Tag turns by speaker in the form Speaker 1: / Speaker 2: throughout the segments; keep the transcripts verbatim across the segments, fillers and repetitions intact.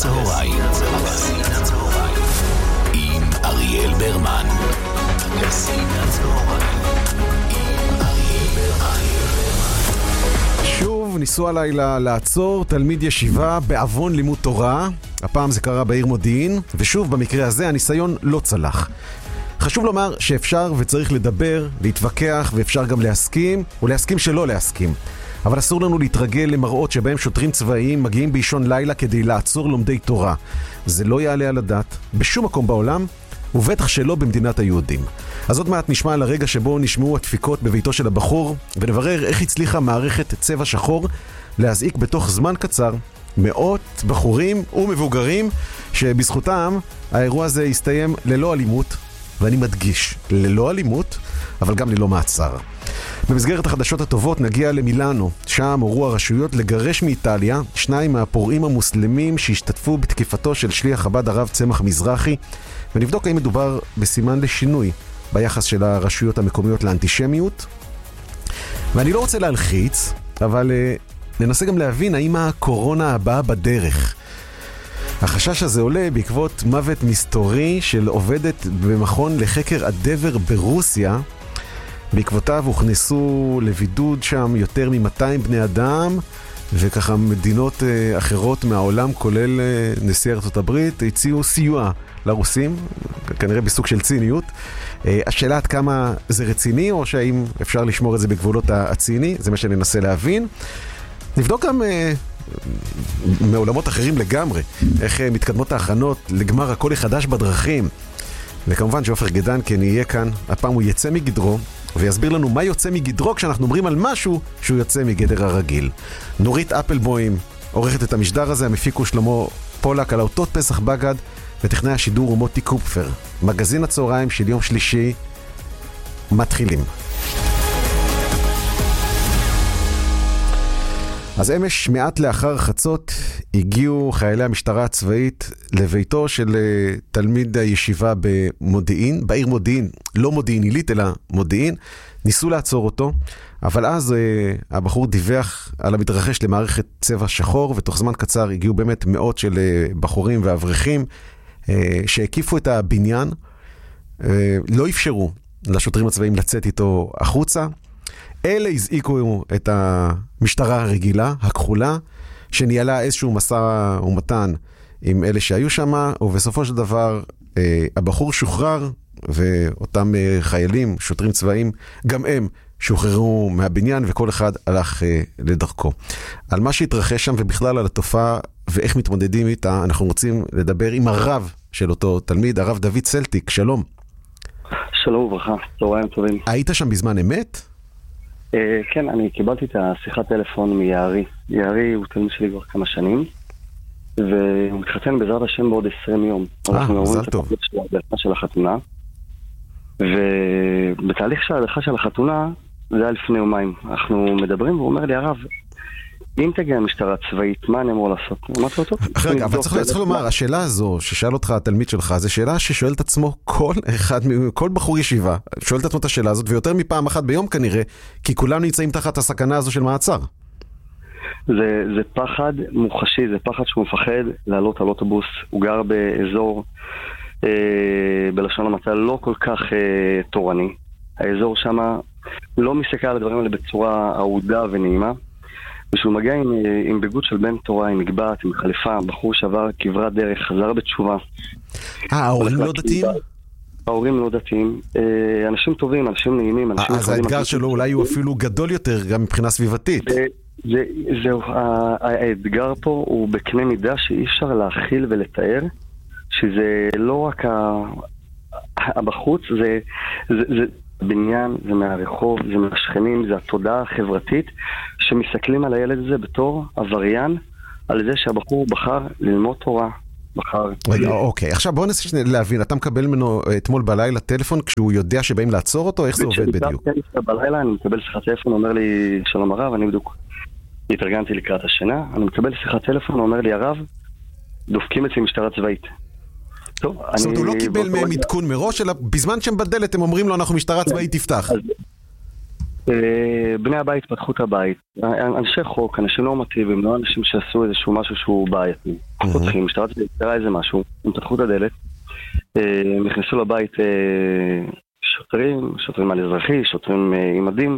Speaker 1: הצהריים עם אריאל ברמן. יסין הצהריים עם אריאל ברמן.
Speaker 2: שוב ניסו הלילה לעצור תלמיד ישיבה בעוון לימוד תורה. הפעם זה קרה בעיר מודיעין, ושוב במקרה הזה הניסיון לא צלח. חשוב לומר שאפשר וצריך לדבר, להתווכח, ואפשר גם להסכים, או להסכים שלא להסכים. אבל אסור לנו להתרגל למראות שבהם שוטרים צבאיים מגיעים באישון לילה כדי לעצור לומדי תורה. זה לא יעלה על הדעת, בשום מקום בעולם, ובטח שלא במדינת היהודים. אז עוד מעט נשמע על הרגע שבו נשמעו הדפיקות בביתו של הבחור, ונברר איך הצליחה מערכת צבע שחור להזעיק בתוך זמן קצר מאות בחורים ומבוגרים, שבזכותם האירוע הזה הסתיים ללא אלימות, ואני מדגיש, ללא אלימות, אבל גם ללא מעצר. במסגרת החדשות הטובות נגיע למילאנו, שם הורו הרשויות לגרש מאיטליה שניים מהפורעים המוסלמים שהשתתפו בתקיפתו של שליח חב"ד הרב צמח מזרחי, ונבדוק האם מדובר בסימן לשינוי ביחס של הרשויות המקומיות לאנטישמיות. ואני לא רוצה להלחיץ, אבל uh, ננסה גם להבין האם הקורונה הבאה בדרך. החשש הזה עולה בעקבות מוות מסתורי של עובדת במכון לחקר הדבר ברוסיה. בעקבותיו הוכנסו לבידוד שם יותר מ-מאתיים בני אדם, וככה מדינות uh, אחרות מהעולם, כולל uh, נשיא ארצות הברית, הציעו סיוע לרוסים, כנראה בסוג של ציניות. Uh, השאלה עד כמה זה רציני, או שהאם אפשר לשמור את זה בגבולות הציני, זה מה שננסה להבין. נבדוק גם uh, מעולמות אחרים לגמרי, איך uh, מתקדמות ההכנות לגמר הכל החדש בדרכים. וכמובן שעופר גדן כן יהיה כאן, הפעם הוא יצא מגדרו, ויסביר לנו מה יוצא מגדרו כשאנחנו אומרים על משהו שהוא יוצא מגדר הרגיל. נורית אפלבוים עורכת את המשדר הזה, המפיקו שלמה פולק על האותות פסח בגד, וטכנאי השידור הוא מוטי קופפר. מגזין הצהריים של יום שלישי, מתחילים. אז אמש מעט לאחר חצות הגיעו חיילי המשטרה הצבאית לביתו של תלמיד הישיבה במודיעין, בעיר מודיעין, לא מודיעין עילית אלא מודיעין. ניסו לעצור אותו, אבל אז uh, הבחור דיווח על המתרחש למערכת צבע שחור, ותוך זמן קצר הגיעו באמת מאות של uh, בחורים ואברכים uh, שהקיפו את הבניין, uh, לא אפשרו לשוטרים הצבאיים לצאת איתו החוצה. אלה הזעיקו את המשטרה הרגילה, הכחולה, שניהלה איזשהו מסע ומתן עם אלה שהיו שם, ובסופו של דבר אה, הבחור שוחרר, ואותם אה, חיילים, שוטרים צבאיים, גם הם שוחררו מהבניין, וכל אחד הלך אה, לדרכו. על מה שהתרחש שם ובכלל על התופעה ואיך מתמודדים איתה, אנחנו רוצים לדבר עם הרב של אותו תלמיד, הרב דוד צלטיק. שלום.
Speaker 3: שלום וברכה, צהריים טובים.
Speaker 2: היית שם בזמן אמת?
Speaker 3: כן, אני קיבלתי את השיחת טלפון מיערי. יערי הוא תלמיד שלי כבר כמה שנים, והוא מתחתן בעזרת השם בעוד עשרים יום.
Speaker 2: אה, מזל טוב.
Speaker 3: של ההדלכה של החתונה, ובתהליך של ההדלכה של החתונה, זה היה לפני יומיים. אנחנו מדברים, והוא אומר לי, הרב, אם תגיע המשטרה הצבאית, מה אני אמור לעשות? אמרתי לו, טוב.
Speaker 2: רגע, אבל צריך לומר, השאלה הזו ששאל אותך התלמיד שלך, זו שאלה ששואל את עצמו כל אחד, כל בחור ישיבה, שואל את עצמו את השאלה הזאת, ויותר מפעם אחת ביום כנראה, כי כולנו נמצאים תחת הסכנה הזו של מעצר.
Speaker 3: זה, זה פחד מוחשי, זה פחד שהוא מפחד לעלות על אוטובוס. הוא גר באזור, אה, בלשון המעטה, לא כל כך אה, תורני. האזור שם לא מסתכל על הדברים האלה בצורה אהודה ונעימה. ושהוא מגיע עם, עם בגוד של בן תורה, עם מגבעת, עם חליפה, בחור שעבר כברת דרך, חזר בתשובה.
Speaker 2: אה, ההורים לא דתיים?
Speaker 3: ההורים לא דתיים. אנשים טובים, אנשים נעימים, אנשים...
Speaker 2: אז האתגר שלו אולי הוא אפילו גדול יותר, גם מבחינה סביבתית.
Speaker 3: זהו, האתגר פה הוא בקנה מידה שאי אפשר להכיל ולתאר, שזה לא רק הבחוץ, זה... זה בניין, זה מהרחוב, זה מהשכנים, זה התודעה החברתית שמסתכלים על הילד הזה בתור עבריין, על זה שהבחור בחר ללמוד תורה, בחר...
Speaker 2: אוקיי, עכשיו בואו ננסה להבין, אתה מקבל ממנו אתמול בלילה טלפון כשהוא יודע שבאים לעצור אותו, איך זה עובד בדיוק?
Speaker 3: בלילה אני מקבל שיחת טלפון, הוא אומר לי, שלום הרב, אני בדיוק התארגנתי לקראת השינה, אני מקבל שיחת טלפון, הוא אומר לי, הרב, דופקים אצלי משטרה צבאית.
Speaker 2: זאת אומרת, הוא לא קיבל מהם עדכון מראש, אלא בזמן שהם בדלת הם אומרים לו, אנחנו משטרה צבאית תפתח.
Speaker 3: בני הבית פתחו את הבית, אנשי חוק, אנשים נורמטיביים, לא אנשים שעשו איזשהו משהו שהוא בעייתי. פותחים, משטרת קרה איזה משהו, הם פתחו את הדלת, הם נכנסו לבית שוטרים, שוטרים על אזרחי, שוטרים עם מדים,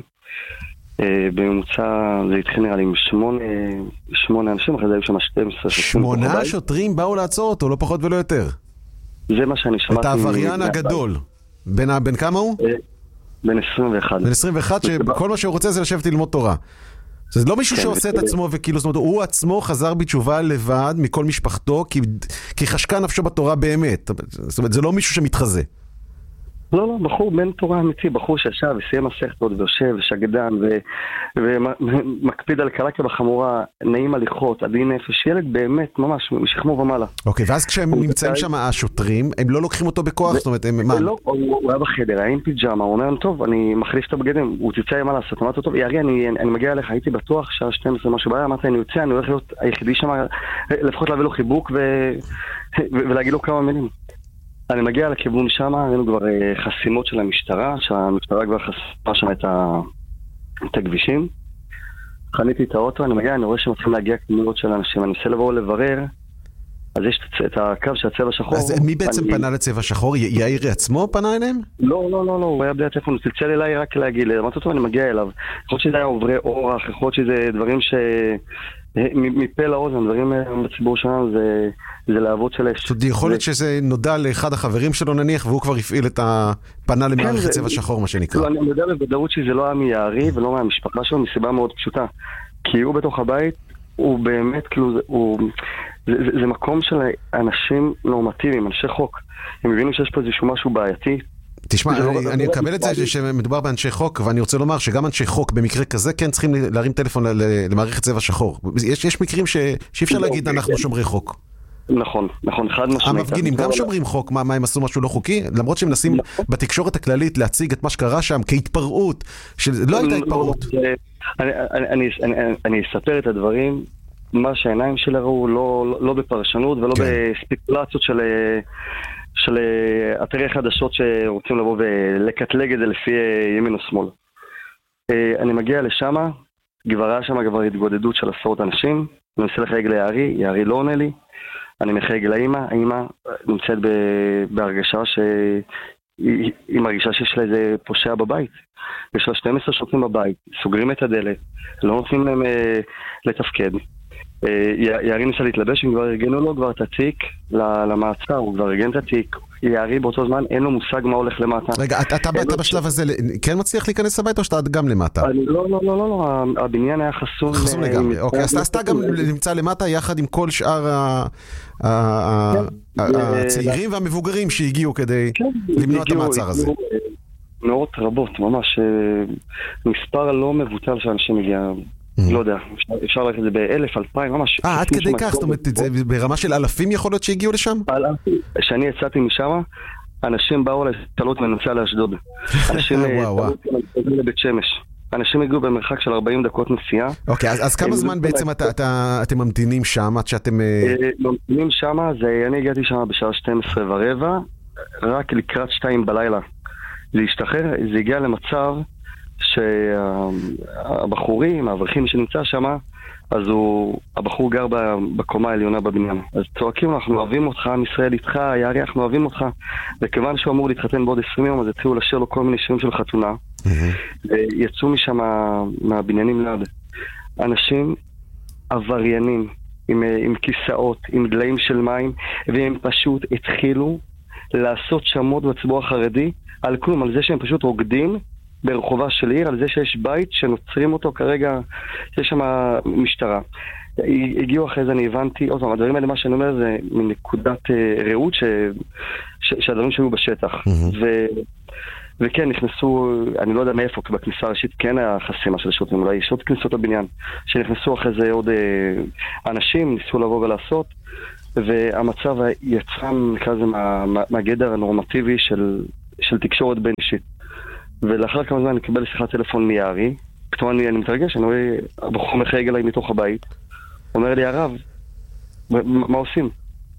Speaker 3: בממוצע זה התחיל נראה לי עם שמונה, שמונה אנשים, אחרי זה היו שם שתים עשרה.
Speaker 2: שמונה שוטרים באו לעצור אותו, לא פחות ולא יותר.
Speaker 3: זה מה שאני שמעתי.
Speaker 2: את העבריין הגדול. בין כמה הוא?
Speaker 3: בין עשרים ואחת.
Speaker 2: בין עשרים ואחת, שכל מה שהוא רוצה זה לשבת ללמוד תורה. זה לא מישהו שעושה את עצמו וכאילו, זאת אומרת, הוא עצמו חזר בתשובה לבד מכל משפחתו, כי חשקה נפשו בתורה באמת. זאת אומרת, זה לא מישהו שמתחזה.
Speaker 3: לא, לא, בחור בן תורה אמיתי, בחור שישב וסיים מסכתות ויושב ושגדן ומקפיד על קלה כבחמורה, נעים הליכות, עדין נפש, ילד באמת ממש משכמו ומעלה.
Speaker 2: אוקיי, ואז כשהם נמצאים שם השוטרים, הם לא לוקחים אותו בכוח? זאת אומרת, הם...
Speaker 3: לא, הוא היה בחדר, היה עם פיג'מה, הוא אומר, טוב, אני מחליף את הבגדים, הוא תצא מה לעשות, אמרתי אותו, יארי, אני מגיע אליך, הייתי בטוח שעה שתים עשרה משהו בעיה, אמרתי, אני יוצא, אני הולך להיות היחידי שם, לפחות להביא לו חיבוק ולהגיד לו כמה מילים. אני מגיע לכיוון שם, ראינו כבר חסימות של המשטרה, שהמשטרה כבר חסמה שם את, ה... את הכבישים. חניתי את האוטו, אני מגיע, אני רואה שמתחילים להגיע כמויות של אנשים, אני רוצה לבוא לברר, אז יש את הקו של הצבע שחור. אז
Speaker 2: מי בעצם אני... פנה לצבע שחור? יאיר עצמו פנה אליהם?
Speaker 3: לא, לא, לא, לא, הוא היה בלי הטלפון, הוא צלצל אליי רק להגיד, אמרתי אותו, אני מגיע אליו. יכול להיות שזה היה עוברי אורח, יכול להיות שזה דברים ש... מפה לאוזן, דברים בציבור שלנו זה, זה להבות של אש.
Speaker 2: זאת יכול להיות שזה נודע לאחד החברים שלו נניח, והוא כבר הפעיל את הפנה למערכת צבע שחור, מה שנקרא.
Speaker 3: אני יודע בוודאות שזה לא היה מיערי ולא מהמשפחה שלו, מסיבה מאוד פשוטה. כי הוא בתוך הבית, הוא באמת, כאילו, זה, זה, זה מקום של אנשים נורמטיביים, אנשי חוק. הם מבינים שיש פה איזשהו משהו בעייתי.
Speaker 2: תשמע, אני אקבל את זה שמדובר באנשי חוק, ואני רוצה לומר שגם אנשי חוק במקרה כזה כן צריכים להרים טלפון למערכת צבע שחור. יש מקרים שאי אפשר להגיד אנחנו שומרי חוק.
Speaker 3: נכון, נכון, חד משמעית.
Speaker 2: המפגינים גם שומרים חוק, מה הם עשו משהו לא חוקי? למרות שהם מנסים בתקשורת הכללית להציג את מה שקרה שם כהתפרעות, שלא הייתה התפרעות.
Speaker 3: אני אספר את הדברים, מה שהעיניים שלה ראו, לא בפרשנות ולא בספקולציות של... של אתרי חדשות שרוצים לבוא ולקטלג את זה לפי ימין או שמאל. אני מגיע לשם, כבר היה שם כבר התגודדות של עשרות אנשים, אני מנסה לחייג ליערי, יערי לא עונה לי, אני מחייג לאמא, האמא נמצאת בהרגשה שהיא מרגישה שיש לה איזה פושע בבית. יש לה שתים עשרה שוטרים בבית, סוגרים את הדלת, לא נותנים להם לתפקד. יערי ניסה להתלבש, הם כבר ארגנו לו כבר את התיק למעצר, הוא כבר ארגן את התיק. יערי באותו זמן אין לו מושג מה הולך למטה.
Speaker 2: רגע, אתה בשלב הזה כן מצליח להיכנס לבית או שאתה גם למטה?
Speaker 3: לא, לא, לא, לא, הבניין היה חסום.
Speaker 2: חסום לגמרי, אוקיי, אז אתה גם נמצא למטה יחד עם כל שאר הצעירים והמבוגרים שהגיעו כדי למנוע את המעצר הזה.
Speaker 3: מאות רבות, ממש מספר לא מבוטל שאנשים הגיעו. לא יודע, אפשר ללכת את זה באלף, אלפיים, ממש.
Speaker 2: אה, עד כדי כך, זאת אומרת, זה ברמה של אלפים יכול להיות שהגיעו לשם?
Speaker 3: אלפים. כשאני יצאתי משם, אנשים באו להסתלות מנוסע לאשדוד. אנשים באו לבית שמש. אנשים הגיעו במרחק של ארבעים דקות נסיעה.
Speaker 2: אוקיי, אז כמה זמן בעצם אתם ממתינים שם, עד שאתם...
Speaker 3: ממתינים שם, אני הגעתי שם בשעה שתים עשרה ורבע, רק לקראת שתיים בלילה. להשתחרר, זה הגיע למצב שהבחורים, האברכים שנמצא שם, אז הוא, הבחור גר בקומה העליונה בבניין. אז צועקים, אנחנו אוהבים אותך, עם ישראל איתך, יערי, אנחנו אוהבים אותך. וכיוון שהוא אמור להתחתן בעוד עשרים יום, אז התחילו לשיר לו כל מיני שירים של חתונה. ויצאו משם מהבניינים ליד. אנשים עבריינים, עם, עם כיסאות, עם דליים של מים, והם פשוט התחילו לעשות שמות בציבור החרדי על כלום, על זה שהם פשוט רוקדים ברחובה של עיר, על זה שיש בית שנוצרים אותו כרגע, יש שם משטרה. הגיעו אחרי זה, אני הבנתי, עוד פעם, הדברים האלה, מה שאני אומר זה מנקודת ראות ש... ש... שהדברים שהיו בשטח. ו... וכן, נכנסו, אני לא יודע מאיפה, כי בכניסה הראשית כן היה חסימה של שוטרים, אולי יש עוד כניסות לבניין, שנכנסו אחרי זה עוד אנשים, ניסו לבוא ולעשות, והמצב יצא מכזה מה... מהגדר הנורמטיבי של, של תקשורת בין אישית. ולאחר כמה זמן אני קיבל שיחת טלפון מיערי, פתאום אני, אני מתרגש, אני רואה, הבחור מחייג אליי מתוך הבית, אומר לי, הרב, מה, מה עושים?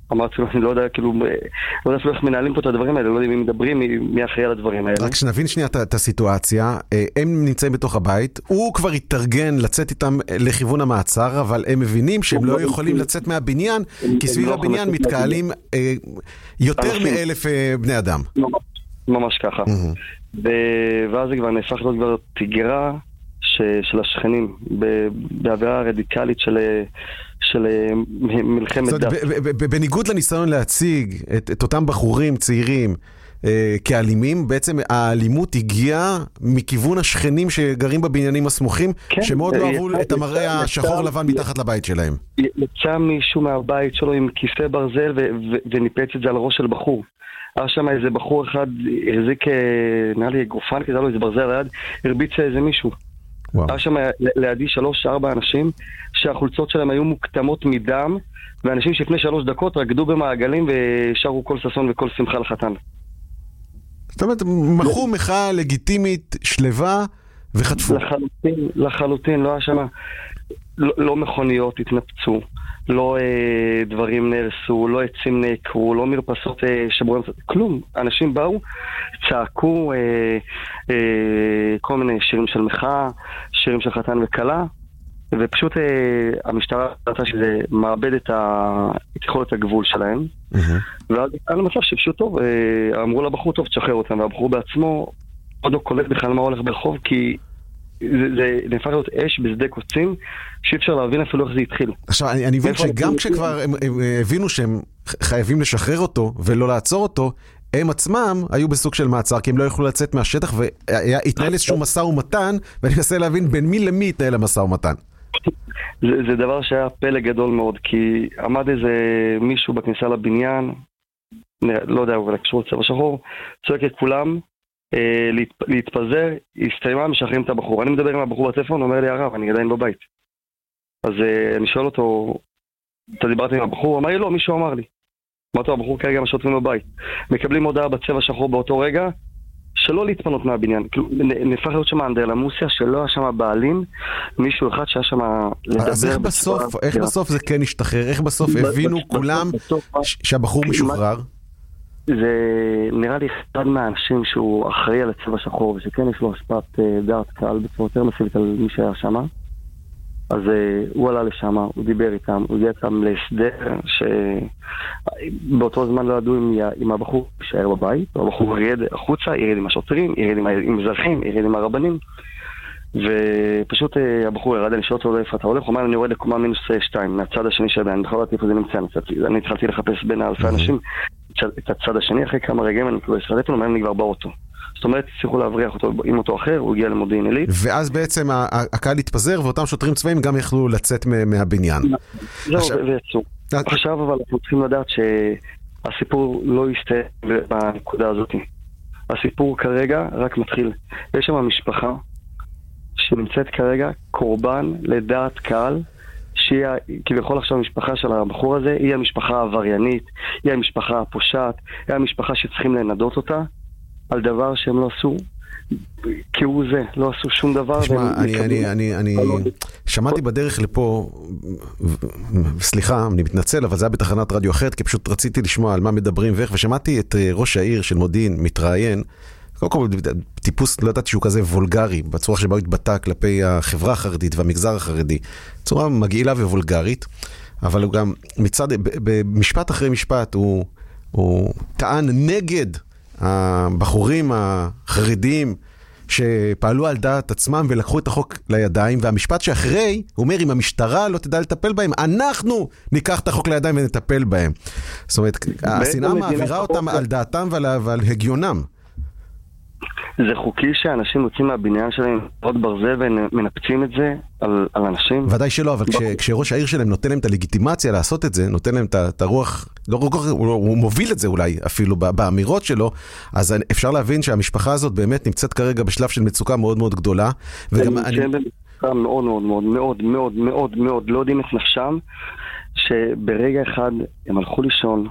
Speaker 3: אמרתי לו, אני לא יודע, כאילו, לא יודע איך מנהלים פה את הדברים האלה, לא יודע אם מדברים, מי אחראי על הדברים האלה.
Speaker 2: רק שנבין שנייה את הסיטואציה, הם נמצאים בתוך הבית, הוא כבר התארגן לצאת איתם לכיוון המעצר, אבל הם מבינים שהם לא יכולים לצאת מהבניין, כי סביב הבניין מתקהלים יותר מאלף בני אדם.
Speaker 3: ממש ככה. ואז זה כבר נהפך להיות כבר תגרה של השכנים, בעבירה רדיקלית של... של מלחמת דת.
Speaker 2: בניגוד לניסיון להציג את, את אותם בחורים צעירים אה, כאלימים, בעצם האלימות הגיעה מכיוון השכנים שגרים בבניינים הסמוכים, כן, שמאוד לא אהבו את המראה השחור לבן מתחת לבית שלהם.
Speaker 3: יצא מישהו מהבית שלו עם כיסא ברזל ו- ו- וניפץ את זה על הראש של בחור. היה שם איזה בחור אחד, החזיק, נראה לי גרופן, כי זה לו איזה ברזל ליד, הרביץ איזה מישהו. היה שם לידי שלוש, ארבע אנשים שהחולצות שלהם היו מוקטמות מדם, ואנשים שלפני שלוש דקות רקדו במעגלים ושרו כל ששון וכל שמחה לחתן.
Speaker 2: זאת אומרת, מחו מחאה לגיטימית, שלווה וחטפו.
Speaker 3: לחלוטין, לחלוטין, לא היה שם, לא, לא מכוניות התנפצו, לא אה, דברים נרסו, לא עצים נעקרו, לא מרפסות אה, שבורים, כלום. אנשים באו, צעקו אה, אה, כל מיני שירים של מחאה, שירים של חתן וקלה, ופשוט אה, המשטרה ראתה שזה מאבד את, ה... את יכולת הגבול שלהם. Mm-hmm. ואז היה למצב שפשוט טוב, אה, אמרו לבחור טוב, תשחרר אותם, והבחור בעצמו עוד לא קולט בכלל מה הולך ברחוב, כי זה, זה נהפך להיות אש בשדה קוצים, שאי אפשר להבין אפילו איך זה התחיל.
Speaker 2: עכשיו, אני, אני מבין שגם כשכבר הם, הם הבינו שהם חייבים לשחרר אותו ולא לעצור אותו, הם עצמם היו בסוג של מעצר, כי הם לא יכלו לצאת מהשטח, והתנהל איזשהו מסע ומתן, ואני מנסה להבין בין מי למי התנהל המסע ומתן.
Speaker 3: זה, זה דבר שהיה פלא גדול מאוד, כי עמד איזה מישהו בכניסה לבניין, לא יודע, אבל קשור לצבע שחור, צועק את כולם, אה, להת, להתפזר, הסתיימה, משחררים את הבחור. אני מדבר עם הבחור בטלפון, הוא אומר לי, הרב, אני עדיין בבית. אז אה, אני שואל אותו, אתה דיברת עם הבחור? הוא אמר לי, לא, מישהו אמר לי. אמרתי, הבחור כרגע השוטרים בבית. מקבלים הודעה בצבע שחור באותו רגע, שלא להתפנות מהבניין. נהפך להיות שם אנדרלמוסיה, שלא היה שם בעלים, מישהו אחד שהיה שם לדבר.
Speaker 2: אז איך בסוף, איך בסוף זה כן השתחרר? איך בסוף הבינו כולם שהבחור משוחרר?
Speaker 3: זה נראה לי אחד מהאנשים שהוא אחראי על הצבע שחור, ושכן יש לו השפעת דעת קהל בצורה יותר מסיבית על מי שהיה שם. אז הוא עלה לשם, הוא דיבר איתם, הוא הגיע איתם להסדר שבאותו זמן לא ידעו אם הבחור יישאר בבית, או הבחור ירד החוצה, ירד עם השוטרים, ירד עם אזרחים, ירד עם הרבנים, ופשוט הבחור ירד, אני שואל אותו איפה אתה הולך, הוא אומר, אני יורד לקומה מינוס שתיים, מהצד השני שלה, אני בכלל לא יודעת איפה זה נמצא, אני התחלתי לחפש בין אלפי אנשים את הצד השני, אחרי כמה רגעים אני כאילו ישרדתי, הוא אומר, אני כבר באוטו. זאת אומרת, צריכו להבריח אותו עם אותו אחר, הוא הגיע למודיעין עילית.
Speaker 2: ואז בעצם הקהל התפזר, ואותם שוטרים צבאיים גם יכלו לצאת מהבניין.
Speaker 3: זהו, ויצאו. עכשיו אבל אנחנו צריכים לדעת שהסיפור לא יסתיים בנקודה הזאת. הסיפור כרגע רק מתחיל. יש שם משפחה שנמצאת כרגע קורבן לדעת קהל, שהיא כביכול עכשיו המשפחה של הבחור הזה, היא המשפחה העבריינית, היא המשפחה הפושעת, היא המשפחה שצריכים לנדות אותה. על דבר שהם לא עשו, כי הוא זה, לא עשו שום דבר.
Speaker 2: תשמע, אני, אני, אני, אני שמעתי בדרך לפה, סליחה, אני מתנצל, אבל זה היה בתחנת רדיו אחרת, כי פשוט רציתי לשמוע על מה מדברים ואיך, ושמעתי את ראש העיר של מודיעין מתראיין, קודם כל טיפוס, לא ידעתי שהוא כזה וולגרי, בצורה שבה הוא התבטא כלפי החברה החרדית והמגזר החרדי, צורה מגעילה ווולגרית, אבל הוא גם מצד, במשפט אחרי משפט, הוא, הוא טען נגד הבחורים החרדים שפעלו על דעת עצמם ולקחו את החוק לידיים, והמשפט שאחרי, הוא אומר, אם המשטרה לא תדע לטפל בהם, אנחנו ניקח את החוק לידיים ונטפל בהם. זאת אומרת, השנאה מעבירה אותם על דעתם ועל הגיונם.
Speaker 3: זה חוקי שאנשים יוצאים מהבניין שלהם עוד ברזל ומנפצים את זה על, על אנשים?
Speaker 2: ודאי שלא, אבל כש, כשראש העיר שלהם נותן להם את הלגיטימציה לעשות את זה, נותן להם את, את הרוח, לא, הוא, הוא מוביל את זה אולי אפילו באמירות שלו, אז אפשר להבין שהמשפחה הזאת באמת נמצאת כרגע בשלב של מצוקה מאוד מאוד גדולה. וגם אני...
Speaker 3: שהם במצוקה מאוד מאוד מאוד מאוד מאוד מאוד מאוד לא יודעים את נפשם, שברגע אחד הם הלכו לישון,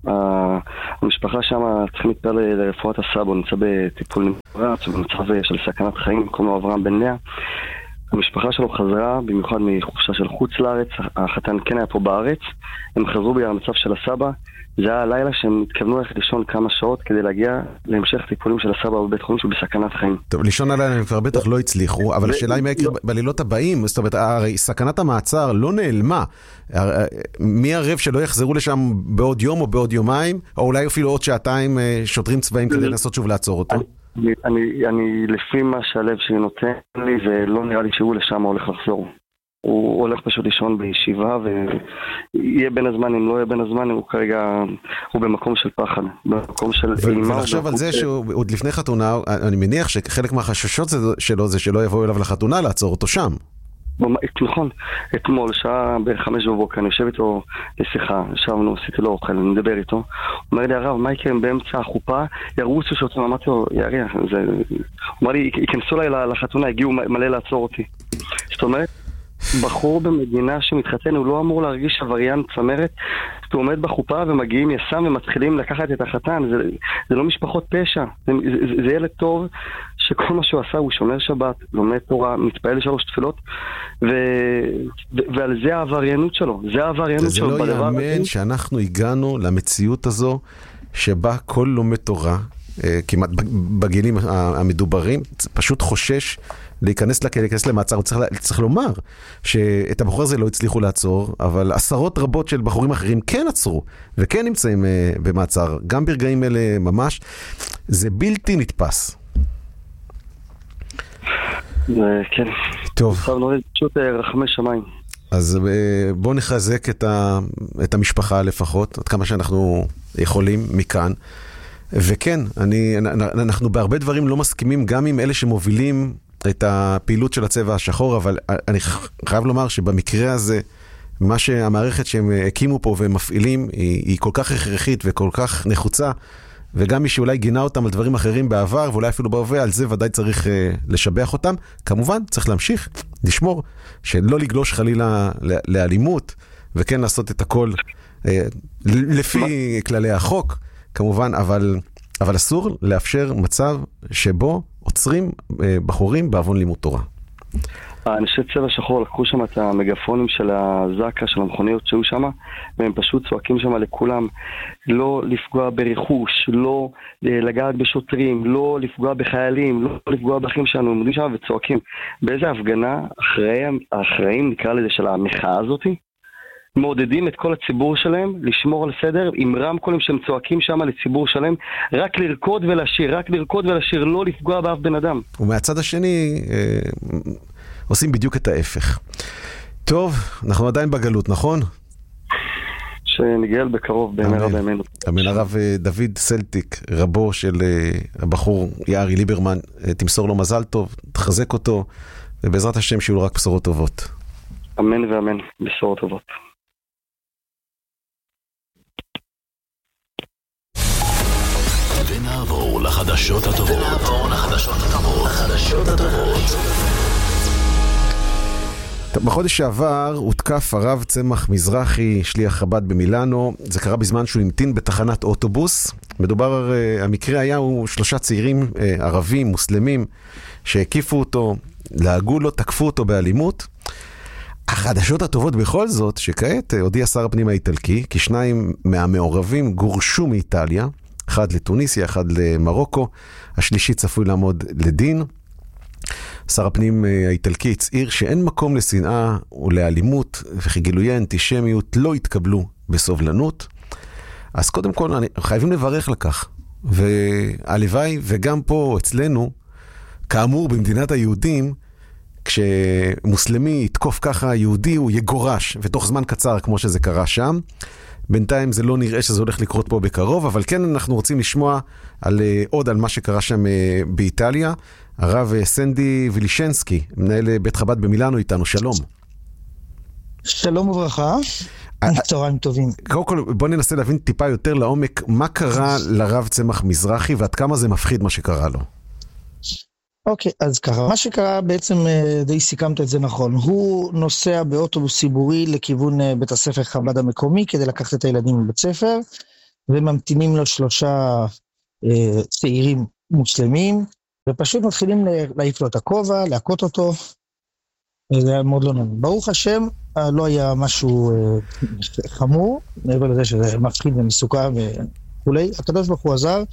Speaker 3: המשפחה שם צריכים להתפעל לרפואת הסבא, הוא נמצא בטיפול נמרץ, הוא במצב של סכנת חיים, קוראים לו אברהם בן לאה. המשפחה שלו חזרה, במיוחד מחופשה של חוץ לארץ, החתן כן היה פה בארץ, הם חזרו בגלל המצב של הסבא, זה היה הלילה שהם התכוונו ללכת לישון כמה שעות כדי להגיע להמשך טיפולים של הסבא בבית חולים שהוא בסכנת חיים.
Speaker 2: טוב, לישון הלילה הם כבר בטח לא הצליחו, אבל השאלה היא מה יקרה בלילות הבאים, זאת אומרת, הרי סכנת המעצר לא נעלמה. מי ערב שלא יחזרו לשם בעוד יום או בעוד יומיים, או אולי אפילו עוד שעתיים שוטרים צבאיים כדי לנסות שוב לעצור אותו?
Speaker 3: אני, אני, אני לפי מה שהלב שלי נותן לי, ולא נראה לי שהוא לשם הולך לחזור. הוא הולך פשוט לישון בישיבה, ויהיה בין הזמן, אם לא יהיה בין הזמן, הוא כרגע, הוא במקום של פחד, במקום של אימה.
Speaker 2: ולחשוב על זה שעוד לפני חתונה, אני מניח שחלק מהחששות שלו זה שלא יבואו אליו לחתונה, לעצור אותו שם.
Speaker 3: נכון, אתמול, שעה בחמש בבוקר, אני יושב איתו לשיחה, ישבנו, עשיתי לו אוכל, אני מדבר איתו, הוא אומר לי, הרב, מה יקרה אם באמצע החופה ירוצו שאותו, אמרתי לו, יריח, הוא אומר לי, ייכנסו לי לחתונה, הגיעו מלא לעצור אותי. זאת אומרת, בחור במדינה שמתחתן, הוא לא אמור להרגיש עבריין צמרת, הוא עומד בחופה ומגיעים יסם ומתחילים לקחת את החתן, זה, זה לא משפחות פשע, זה, זה, זה ילד טוב שכל מה שהוא עשה הוא שומר שבת, לומד תורה, מתפעל לשלוש תפילות, ו, ו, ועל זה העבריינות שלו, זה העבריינות
Speaker 2: זה
Speaker 3: שלו.
Speaker 2: זה לא יאמן שאנחנו הגענו למציאות הזו שבה כל לומד תורה, כמעט בגילים המדוברים, פשוט חושש להיכנס לכלא, להיכנס למעצר. הוא צריך, צריך לומר שאת הבחור הזה לא הצליחו לעצור, אבל עשרות רבות של בחורים אחרים כן עצרו, וכן נמצאים במעצר, גם ברגעים אלה ממש. זה בלתי נתפס.
Speaker 3: כן.
Speaker 2: טוב.
Speaker 3: עכשיו נוריד פשוט רחמי שמיים.
Speaker 2: אז בואו נחזק את, ה, את המשפחה לפחות, עד כמה שאנחנו יכולים מכאן. וכן, אני, אנחנו בהרבה דברים לא מסכימים, גם עם אלה שמובילים את הפעילות של הצבע השחור, אבל אני חייב לומר שבמקרה הזה, מה שהמערכת שהם הקימו פה והם מפעילים, היא, היא כל כך הכרחית וכל כך נחוצה, וגם מי שאולי גינה אותם על דברים אחרים בעבר, ואולי אפילו בהווה, על זה ודאי צריך uh, לשבח אותם. כמובן, צריך להמשיך, לשמור, שלא לגלוש חלילה לאלימות, וכן לעשות את הכל uh, לפי כללי החוק, כמובן, אבל, אבל אסור לאפשר מצב שבו עוצרים בחורים בעוון לימוד תורה.
Speaker 3: האנשי צבע שחור לקחו שם את המגפונים של הזקה, של המכוניות שהיו שם, והם פשוט צועקים שם לכולם, לא לפגוע ברכוש, לא לגעת בשוטרים, לא לפגוע בחיילים, לא לפגוע באחים שלנו, הם עומדים שם וצועקים. באיזה הפגנה האחראים, האחראים נקרא לזה של המחאה הזאת, מעודדים את כל הציבור שלהם לשמור על סדר עם רמקולים שהם צועקים שם לציבור שלהם, רק לרקוד ולשיר, רק לרקוד ולשיר, לא לפגוע באף בן אדם.
Speaker 2: ומהצד השני אה, עושים בדיוק את ההפך. טוב, אנחנו עדיין בגלות, נכון?
Speaker 3: שנגאל בקרוב במהרה בימינו.
Speaker 2: אמן. הרב דוד סלטיק, רבו של הבחור יערי ליברמן, תמסור לו מזל טוב, תחזק אותו, ובעזרת השם שיהיו לו רק בשורות טובות.
Speaker 3: אמן ואמן, בשורות טובות.
Speaker 1: ונעבור לחדשות הטובות. ונעבור לחדשות הטובות. החדשות הטובות.
Speaker 2: בחודש שעבר הותקף הרב צמח מזרחי, שליח חב"ד במילאנו. זה קרה בזמן שהוא המתין בתחנת אוטובוס. מדובר, המקרה היה הוא שלושה צעירים ערבים, מוסלמים, שהקיפו אותו, להגו לו, תקפו אותו באלימות. החדשות הטובות בכל זאת, שכעת הודיע שר הפנים האיטלקי, כי שניים מהמעורבים גורשו מאיטליה, אחד לטוניסיה, אחד למרוקו, השלישי צפוי לעמוד לדין. שר הפנים האיטלקי הצעיר שאין מקום לשנאה ולאלימות, וכי גילויי אנטישמיות לא יתקבלו בסובלנות. אז קודם כל, חייבים לברך לכך. והלוואי, וגם פה אצלנו, כאמור במדינת היהודים, כשמוסלמי יתקוף ככה יהודי, הוא יגורש, ותוך זמן קצר כמו שזה קרה שם. בינתיים זה לא נראה שזה הולך לקרות פה בקרוב, אבל כן אנחנו רוצים לשמוע על, עוד על מה שקרה שם באיטליה. הרב סנדי וילישנסקי, מנהל בית חב"ד במילאנו איתנו, שלום.
Speaker 4: שלום וברכה, צהריים טובים.
Speaker 2: קודם כל בוא ננסה להבין טיפה יותר לעומק, מה קרה לרב צמח מזרחי ועד כמה זה מפחיד מה שקרה לו.
Speaker 4: אוקיי, אז ככה, מה שקרה בעצם די סיכמת את זה נכון, הוא נוסע באוטובוס ציבורי לכיוון בית הספר חב"ד המקומי כדי לקחת את הילדים מבית ספר, וממתינים לו שלושה אה, צעירים מוסלמים, ופשוט מתחילים להעיף לו את הכובע, להכות אותו, זה היה מאוד לא נעים. ברוך השם, לא היה משהו חמור, מעבר לזה שזה מפחיד ומסוכן וכולי. הקדוש ברוך הוא עזר,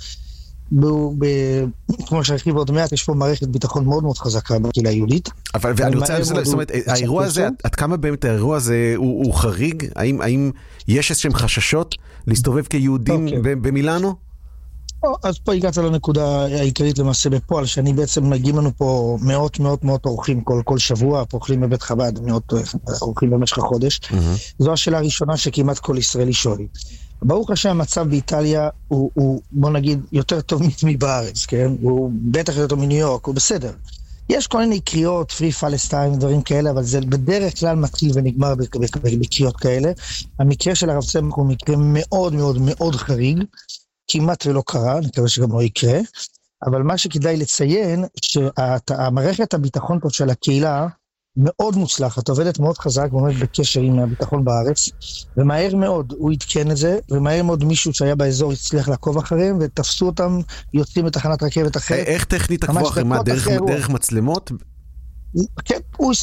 Speaker 4: כמו שהרחיב עוד מעט, יש פה מערכת ביטחון מאוד מאוד חזקה בקהילה היהודית.
Speaker 2: אבל ואני רוצה, זאת אומרת, האירוע הזה, עד כמה באמת האירוע הזה הוא חריג? האם יש איזשהם חששות להסתובב כיהודים במילאנו?
Speaker 4: אז פה הגעת לנקודה העיקרית למעשה בפועל, שאני בעצם מגיעים לנו פה מאות מאות מאות אורחים כל, כל שבוע, פה אוכלים בבית חב"ד, מאות אורחים במשך החודש. זו השאלה הראשונה שכמעט כל ישראלי שואל. ברוך השם, המצב באיטליה הוא, הוא, בוא נגיד, יותר טוב מבארץ, כן? הוא בטח יותר טוב מניו יורק, הוא בסדר. יש כל מיני קריאות, פרי פלסטיין, דברים כאלה, אבל זה בדרך כלל מתחיל ונגמר בקריאות כאלה. המקרה של הרב צמח הוא מקרה מאוד מאוד מאוד חריג, כמעט ולא קרה, אני מקווה שגם לא יקרה, אבל מה שכדאי לציין, שהמערכת הביטחון פה של הקהילה, מאוד מוצלחת, עובדת מאוד חזק, ועומדת בקשר עם הביטחון בארץ, ומהר מאוד הוא התקן את זה, ומהר מאוד מישהו שהיה באזור הצליח לעקוב אחריהם, ותפסו אותם, יוצאים בתחנת רכבת אחרת.
Speaker 2: איך טכנית עקבו אחריהם? מה, דרך מצלמות?
Speaker 4: כן,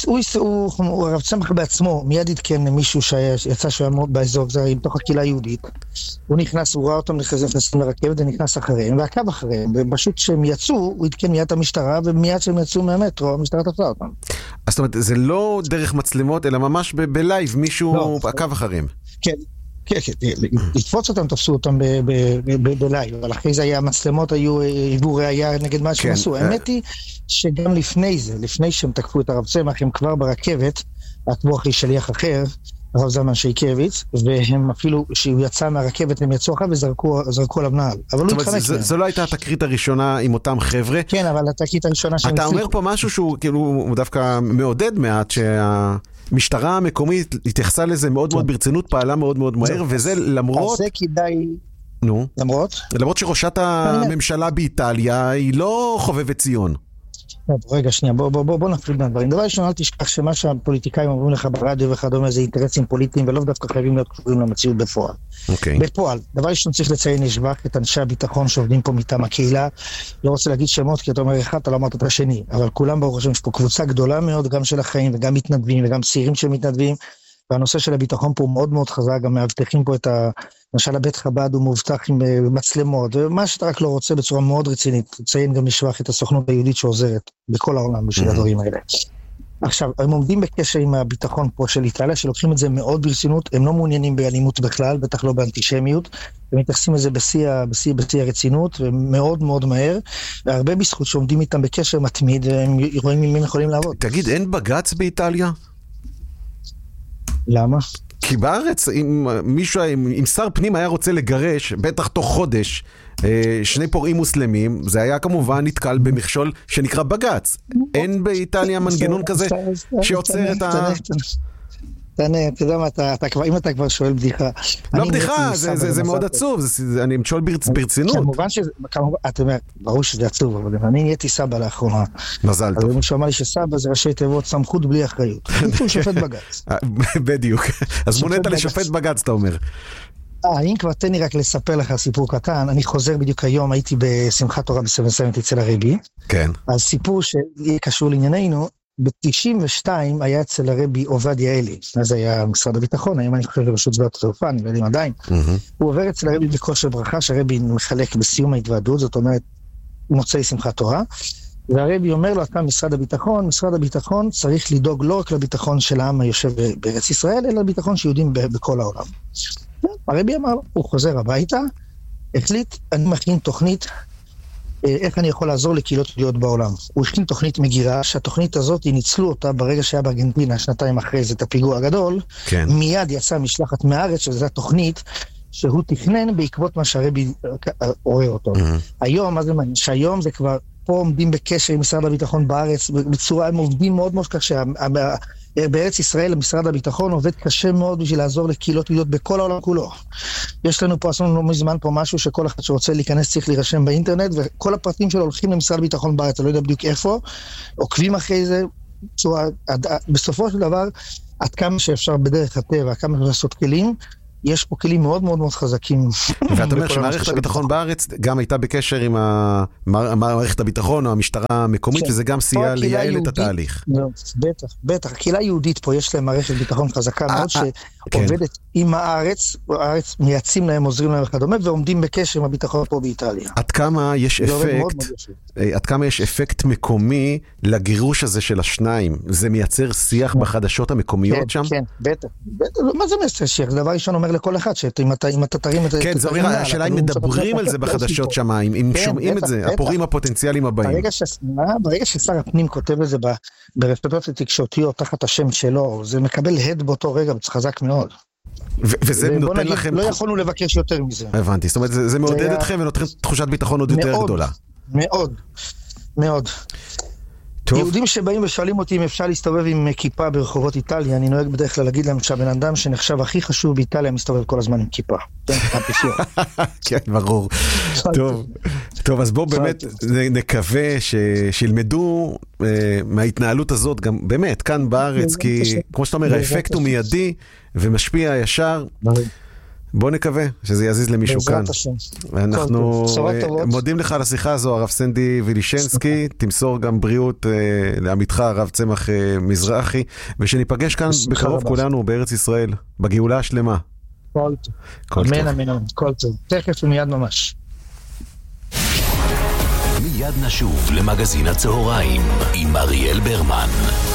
Speaker 4: הוא הרב צמח בעצמו, מיד התקן מישהו שיצא שהוא היה באזור, זה עם תוך הקהילה היהודית, הוא נכנס, הוא ראה אותם נכנסים לרכבת, ונכנס אחריהם, ועקב אחריהם, ופשוט שהם יצאו, הוא התקן מיד את המשטרה, ומיד שהם יצאו מהמטרו, המשטרה תפסה אותם.
Speaker 2: אז זאת אומרת, זה לא דרך מצלמות, אלא ממש בלייב, מישהו עקב אחריהם.
Speaker 4: כן. כן, כן, לתפוץ אותם, תפסו אותם בלייב, אבל אחרי זה היה מצלמות, היו עיבור ראייה נגד מה שהם עשו. האמת היא שגם לפני זה, לפני שהם תקפו את הרב צמח, הם כבר ברכבת, עקבו אחרי שליח אחר, הרב זלמן שייקביץ, והם אפילו, שהוא יצא מהרכבת, הם יצאו אחריו וזרקו עליו נעל. אבל הוא התחמק מהם.
Speaker 2: זו לא הייתה התקרית הראשונה עם אותם חבר'ה?
Speaker 4: כן, אבל התקרית הראשונה שהם
Speaker 2: אתה אומר פה משהו שהוא כאילו דווקא מעודד מעט, שה... משטרה המקומית התייחסה לזה מאוד מאוד ברצינות, פעלה מאוד מאוד מהר, וזה למרות...
Speaker 4: אז זה כדאי...
Speaker 2: נו?
Speaker 4: למרות?
Speaker 2: למרות שראשת הממשלה באיטליה היא לא חובבת ציון.
Speaker 4: רגע, שנייה, בוא, בוא, בוא, בוא נפריד מהדברים. דבר ראשון, אל תשכח שמה שהפוליטיקאים אומרים לך ברדיו וכדומה זה אינטרסים פוליטיים, ולא דווקא חייבים להיות קשורים למציאות בפועל.
Speaker 2: אוקיי.
Speaker 4: בפועל, דבר ראשון צריך לציין לשבח את אנשי הביטחון שעובדים פה מטעם הקהילה. לא רוצה להגיד שמות, כי אתה אומר אחד, אתה לא אמרת את השני, אבל כולם ברוך השם, יש פה קבוצה גדולה מאוד, גם של החיים וגם מתנדבים וגם צעירים שמתנדבים, והנושא של הביטחון פה הוא מאוד מאוד חזק, גם מאבטחים פה את ה... למשל הבית חב"ד הוא מאובטח עם מצלמות, ומה שאתה רק לא רוצה בצורה מאוד רצינית, תציין גם לשבח את הסוכנות היהודית שעוזרת בכל העולם בשביל הדברים האלה. עכשיו, הם עומדים בקשר עם הביטחון פה של איטליה, שלוקחים את זה מאוד ברצינות, הם לא מעוניינים באלימות בכלל, בטח לא באנטישמיות, הם מתייחסים לזה בשיא, בשיא, בשיא הרצינות, ומאוד מאוד מהר, והרבה בזכות שעומדים איתם בקשר מתמיד, והם רואים עם מי יכולים לעבוד.
Speaker 2: תגיד, אין בג"ץ באיטליה?
Speaker 4: למה?
Speaker 2: כי בארץ, אם מישהו, אם שר פנים היה רוצה לגרש, בטח תוך חודש, שני פורעים מוסלמים, זה היה כמובן נתקל במכשול שנקרא בג"ץ. אין באיטליה מנגנון כזה שיוצר את ה...
Speaker 4: תענה, אתה יודע מה, אם אתה כבר שואל בדיחה...
Speaker 2: לא בדיחה, זה מאוד עצוב, אני שואל ברצינות.
Speaker 4: כמובן שזה, אתה אומר, ברור שזה עצוב, אבל אני נהייתי סבא לאחרונה.
Speaker 2: מזל טוב.
Speaker 4: אז מישהו אמר לי שסבא זה ראשי תיבות סמכות בלי אחריות. הוא שופט בג"ץ.
Speaker 2: בדיוק. אז מונית לשופט בג"ץ, אתה אומר.
Speaker 4: אה, אם כבר תן לי רק לספר לך סיפור קטן, אני חוזר בדיוק היום, הייתי בשמחת תורה ב-שבע שבע אצל הרבי.
Speaker 2: כן.
Speaker 4: אז סיפור שקשור לענייננו, ב-תשעים ושתיים היה אצל הרבי עובדיה אלי, אז היה משרד הביטחון, היום אני חושב לרשות שדות התעופה, אני לא יודעים עדיין. הוא עובר אצל הרבי בכושר ברכה, שהרבי מחלק בסיום ההתוועדות, זאת אומרת, מוצאי שמחת תורה, והרבי אומר לו, אתה משרד הביטחון, משרד הביטחון צריך לדאוג לא רק לביטחון של העם היושב בארץ ישראל, אלא לביטחון שיהודים בכל העולם. הרבי אמר, הוא חוזר הביתה, החליט, אני מכין תוכנית, איך אני יכול לעזור לקהילות יהודיות בעולם. הוא הכין תוכנית מגירה, שהתוכנית הזאת, ניצלו אותה ברגע שהיה בארגנטינה, שנתיים אחרי זה, את הפיגוע הגדול,
Speaker 2: כן.
Speaker 4: מיד יצאה משלחת מהארץ, שזו התוכנית שהוא תכנן בעקבות מה שהרבי עורר אותו. Mm-hmm. היום, מה זה מעניין? שהיום זה כבר, פה עומדים בקשר עם משרד הביטחון בארץ, בצורה, הם עובדים מאוד מאוד קשה, בארץ ישראל, משרד הביטחון עובד קשה מאוד בשביל לעזור לקהילות יהודיות בכל העולם כולו. יש לנו פה, עשינו מזמן פה משהו שכל אחד שרוצה להיכנס צריך להירשם באינטרנט, וכל הפרטים שלו הולכים למשרד הביטחון בארץ, אני לא יודע בדיוק איפה, עוקבים אחרי זה, בסופו של דבר, עד כמה שאפשר בדרך הטבע, כמה שאפשר לעשות כלים, יש פה כלים מאוד מאוד מאוד חזקים.
Speaker 2: ואתה אומר שמערכת הביטחון בארץ גם הייתה בקשר עם מערכת הביטחון או המשטרה המקומית, וזה גם סייע לייעל את התהליך.
Speaker 4: בטח, בטח. הקהילה היהודית פה יש להם מערכת ביטחון חזקה מאוד שעובדת עם הארץ, הארץ מייעצים להם, עוזרים להם וכדומה, ועומדים בקשר עם הביטחון פה באיטליה.
Speaker 2: עד כמה יש אפקט, עד כמה יש אפקט מקומי לגירוש הזה של השניים? זה מייצר שיח בחדשות המקומיות שם?
Speaker 4: כן, בטח. מה זה מייצר שיח? זה דבר ראשון אומר לכל אחד, שאם אתה תרים את זה...
Speaker 2: כן, זה אומר, השאלה אם מדברים על זה בחדשות שם, אם שומעים את זה, הפורים הפוטנציאליים הבאים.
Speaker 4: ברגע ששר הפנים כותב את זה ברשתות התקשורתיות תחת השם שלו, זה מקבל הד באותו רגע, זה חזק מאוד.
Speaker 2: וזה נותן לכם...
Speaker 4: לא יכולנו לבקש יותר מזה.
Speaker 2: הבנתי, זאת אומרת, זה מעודד אתכם ונותן תחושת ביטחון עוד יותר גדולה.
Speaker 4: מאוד, מאוד. יהודים שבאים ושואלים אותי אם אפשר להסתובב עם כיפה ברחובות איטליה, אני נוהג בדרך כלל להגיד להם שהבן אדם שנחשב הכי חשוב באיטליה מסתובב כל הזמן עם כיפה.
Speaker 2: כן, ברור. טוב, טוב, אז בואו באמת נקווה שילמדו מההתנהלות הזאת גם באמת כאן בארץ, כי כמו שאתה אומר, האפקט הוא מיידי ומשפיע ישר. בוא נקווה שזה יזיז למישהו כאן. אנחנו מודים לך על השיחה הזו, הרב סנדי וילישנסקי, תמסור גם בריאות לעמיתך הרב צמח מזרחי, ושניפגש כאן בקרוב כולנו בארץ ישראל, בגאולה השלמה.
Speaker 4: כל טוב. אמן אמן, כל טוב. תכף ומיד ממש.
Speaker 1: מיד נשוב למגזין הצהריים עם אריאל ברמן.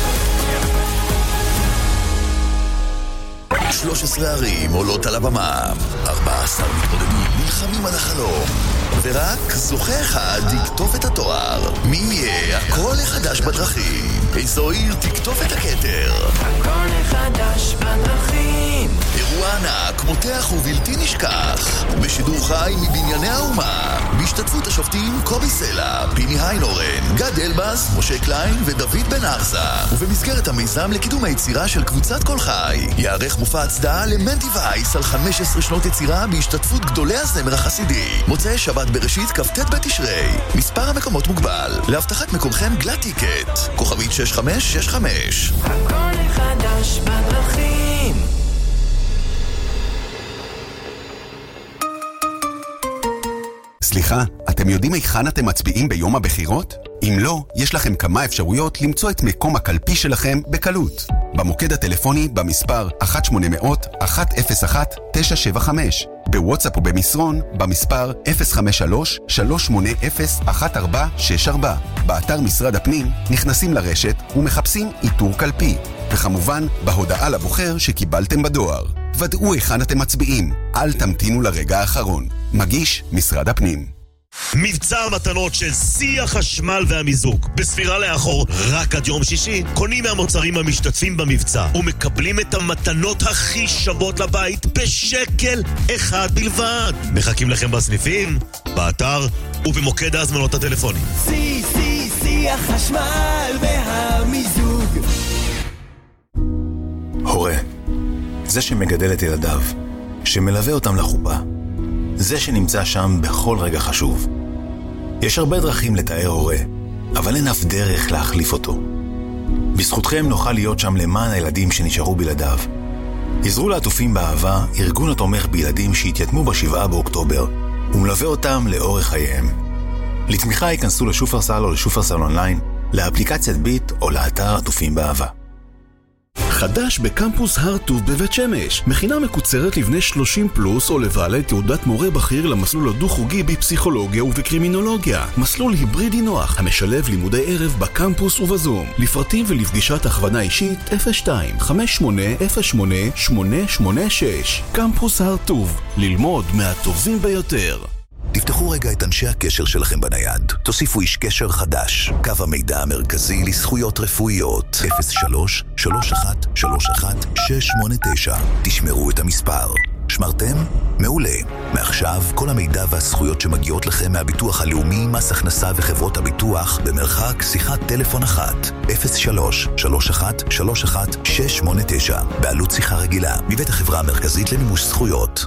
Speaker 1: שלוש עשרה ערים עולות על הבמה, ארבעה עשר מתמודדים נלחמים על החלום, ורק זוכה אחד יקטוף את התואר. מי יהיה הקול החדש בדרכים? איזו עיר תקטוף את הכתר?
Speaker 5: הקול החדש בדרכים,
Speaker 1: אירוע ענק, מותח ובלתי נשכח, בשידור חי מבנייני האומה, בהשתתפות השופטים קובי סלע, פיני היינורן, גד אלבאס, משה קליין ודוד בן ארזה. ובמסגרת המיזם לקידום היצירה של קבוצת כל חי, יערך מופע הצדעה למנטי וייס על חמש עשרה שנות יצירה בהשתתפות גדולי הזמר החסידי. מוצאי שבת בראשית כ"ט בתשרי. מספר המקומות מוגבל. להבטחת מקומכם גלת טיקט. כוכבית שש חמש שש חמש.
Speaker 5: הקול החדש בדרכים.
Speaker 6: סליחה, אתם יודעים היכן אתם מצביעים ביום הבחירות? אם לא, יש לכם כמה אפשרויות למצוא את מקום הקלפי שלכם בקלות. במוקד הטלפוני במספר אחת שמונה אפס אפס אחת אפס אחת תשע שבע חמש, בוואטסאפ ובמסרון במספר אפס חמש שלוש שלוש שמונה אפס אחת ארבע שש ארבע. באתר משרד הפנים נכנסים לרשת ומחפשים איתור קלפי, וכמובן בהודעה לבוחר שקיבלתם בדואר. ודאו היכן אתם מצביעים, אל תמתינו לרגע האחרון. מגיש משרד הפנים.
Speaker 7: מבצע המתנות של שיא החשמל והמיזוג. בספירה לאחור, רק עד יום שישי, קונים מהמוצרים המשתתפים במבצע ומקבלים את המתנות הכי שוות לבית בשקל אחד בלבד. מחכים לכם בסניפים, באתר ובמוקד ההזמנות הטלפוני.
Speaker 5: שיא, שיא, שיא החשמל והמיזוג.
Speaker 8: הורה, זה שמגדל את ילדיו, שמלווה אותם לחופה, זה שנמצא שם בכל רגע חשוב. יש הרבה דרכים לתאר הורה, אבל אין אף דרך להחליף אותו. בזכותכם נוכל להיות שם למען הילדים שנשארו בלעדיו. עזרו לעטופים באהבה, ארגון התומך בילדים שהתייתמו בשבעה באוקטובר, ומלווה אותם לאורך חייהם. לתמיכה ייכנסו לשופרסל או לשופרסל אונליין, לאפליקציית ביט או לאתר עטופים באהבה.
Speaker 1: חדש בקמפוס הר טוב בבית שמש, מכינה מקוצרת לבני שלושים פלוס או לבעלי תעודת מורה בכיר למסלול הדו-חוגי בפסיכולוגיה ובקרימינולוגיה. מסלול היברידי נוח המשלב לימודי ערב בקמפוס ובזום. לפרטים ולפגישת הכוונה אישית אפס שתיים חמש שמונה אפס שמונה שמונה שמונה שש. קמפוס הר טוב, ללמוד מהטובים ביותר.
Speaker 9: תפתחו רגע את אנשי הקשר שלכם בנייד. תוסיפו איש קשר חדש. קו המידע המרכזי לזכויות רפואיות. אפס שלוש שלוש אחת שלוש אחת שש שמונה תשע. תשמרו את המספר. שמרתם? מעולה. מעכשיו כל המידע והזכויות שמגיעות לכם מהביטוח הלאומי, מס הכנסה וחברות הביטוח במרחק שיחת טלפון אחת. אפס שלוש שלוש אחת שלוש אחת שש שמונה תשע. בעלות שיחה רגילה. מבית החברה המרכזית למימוש זכויות.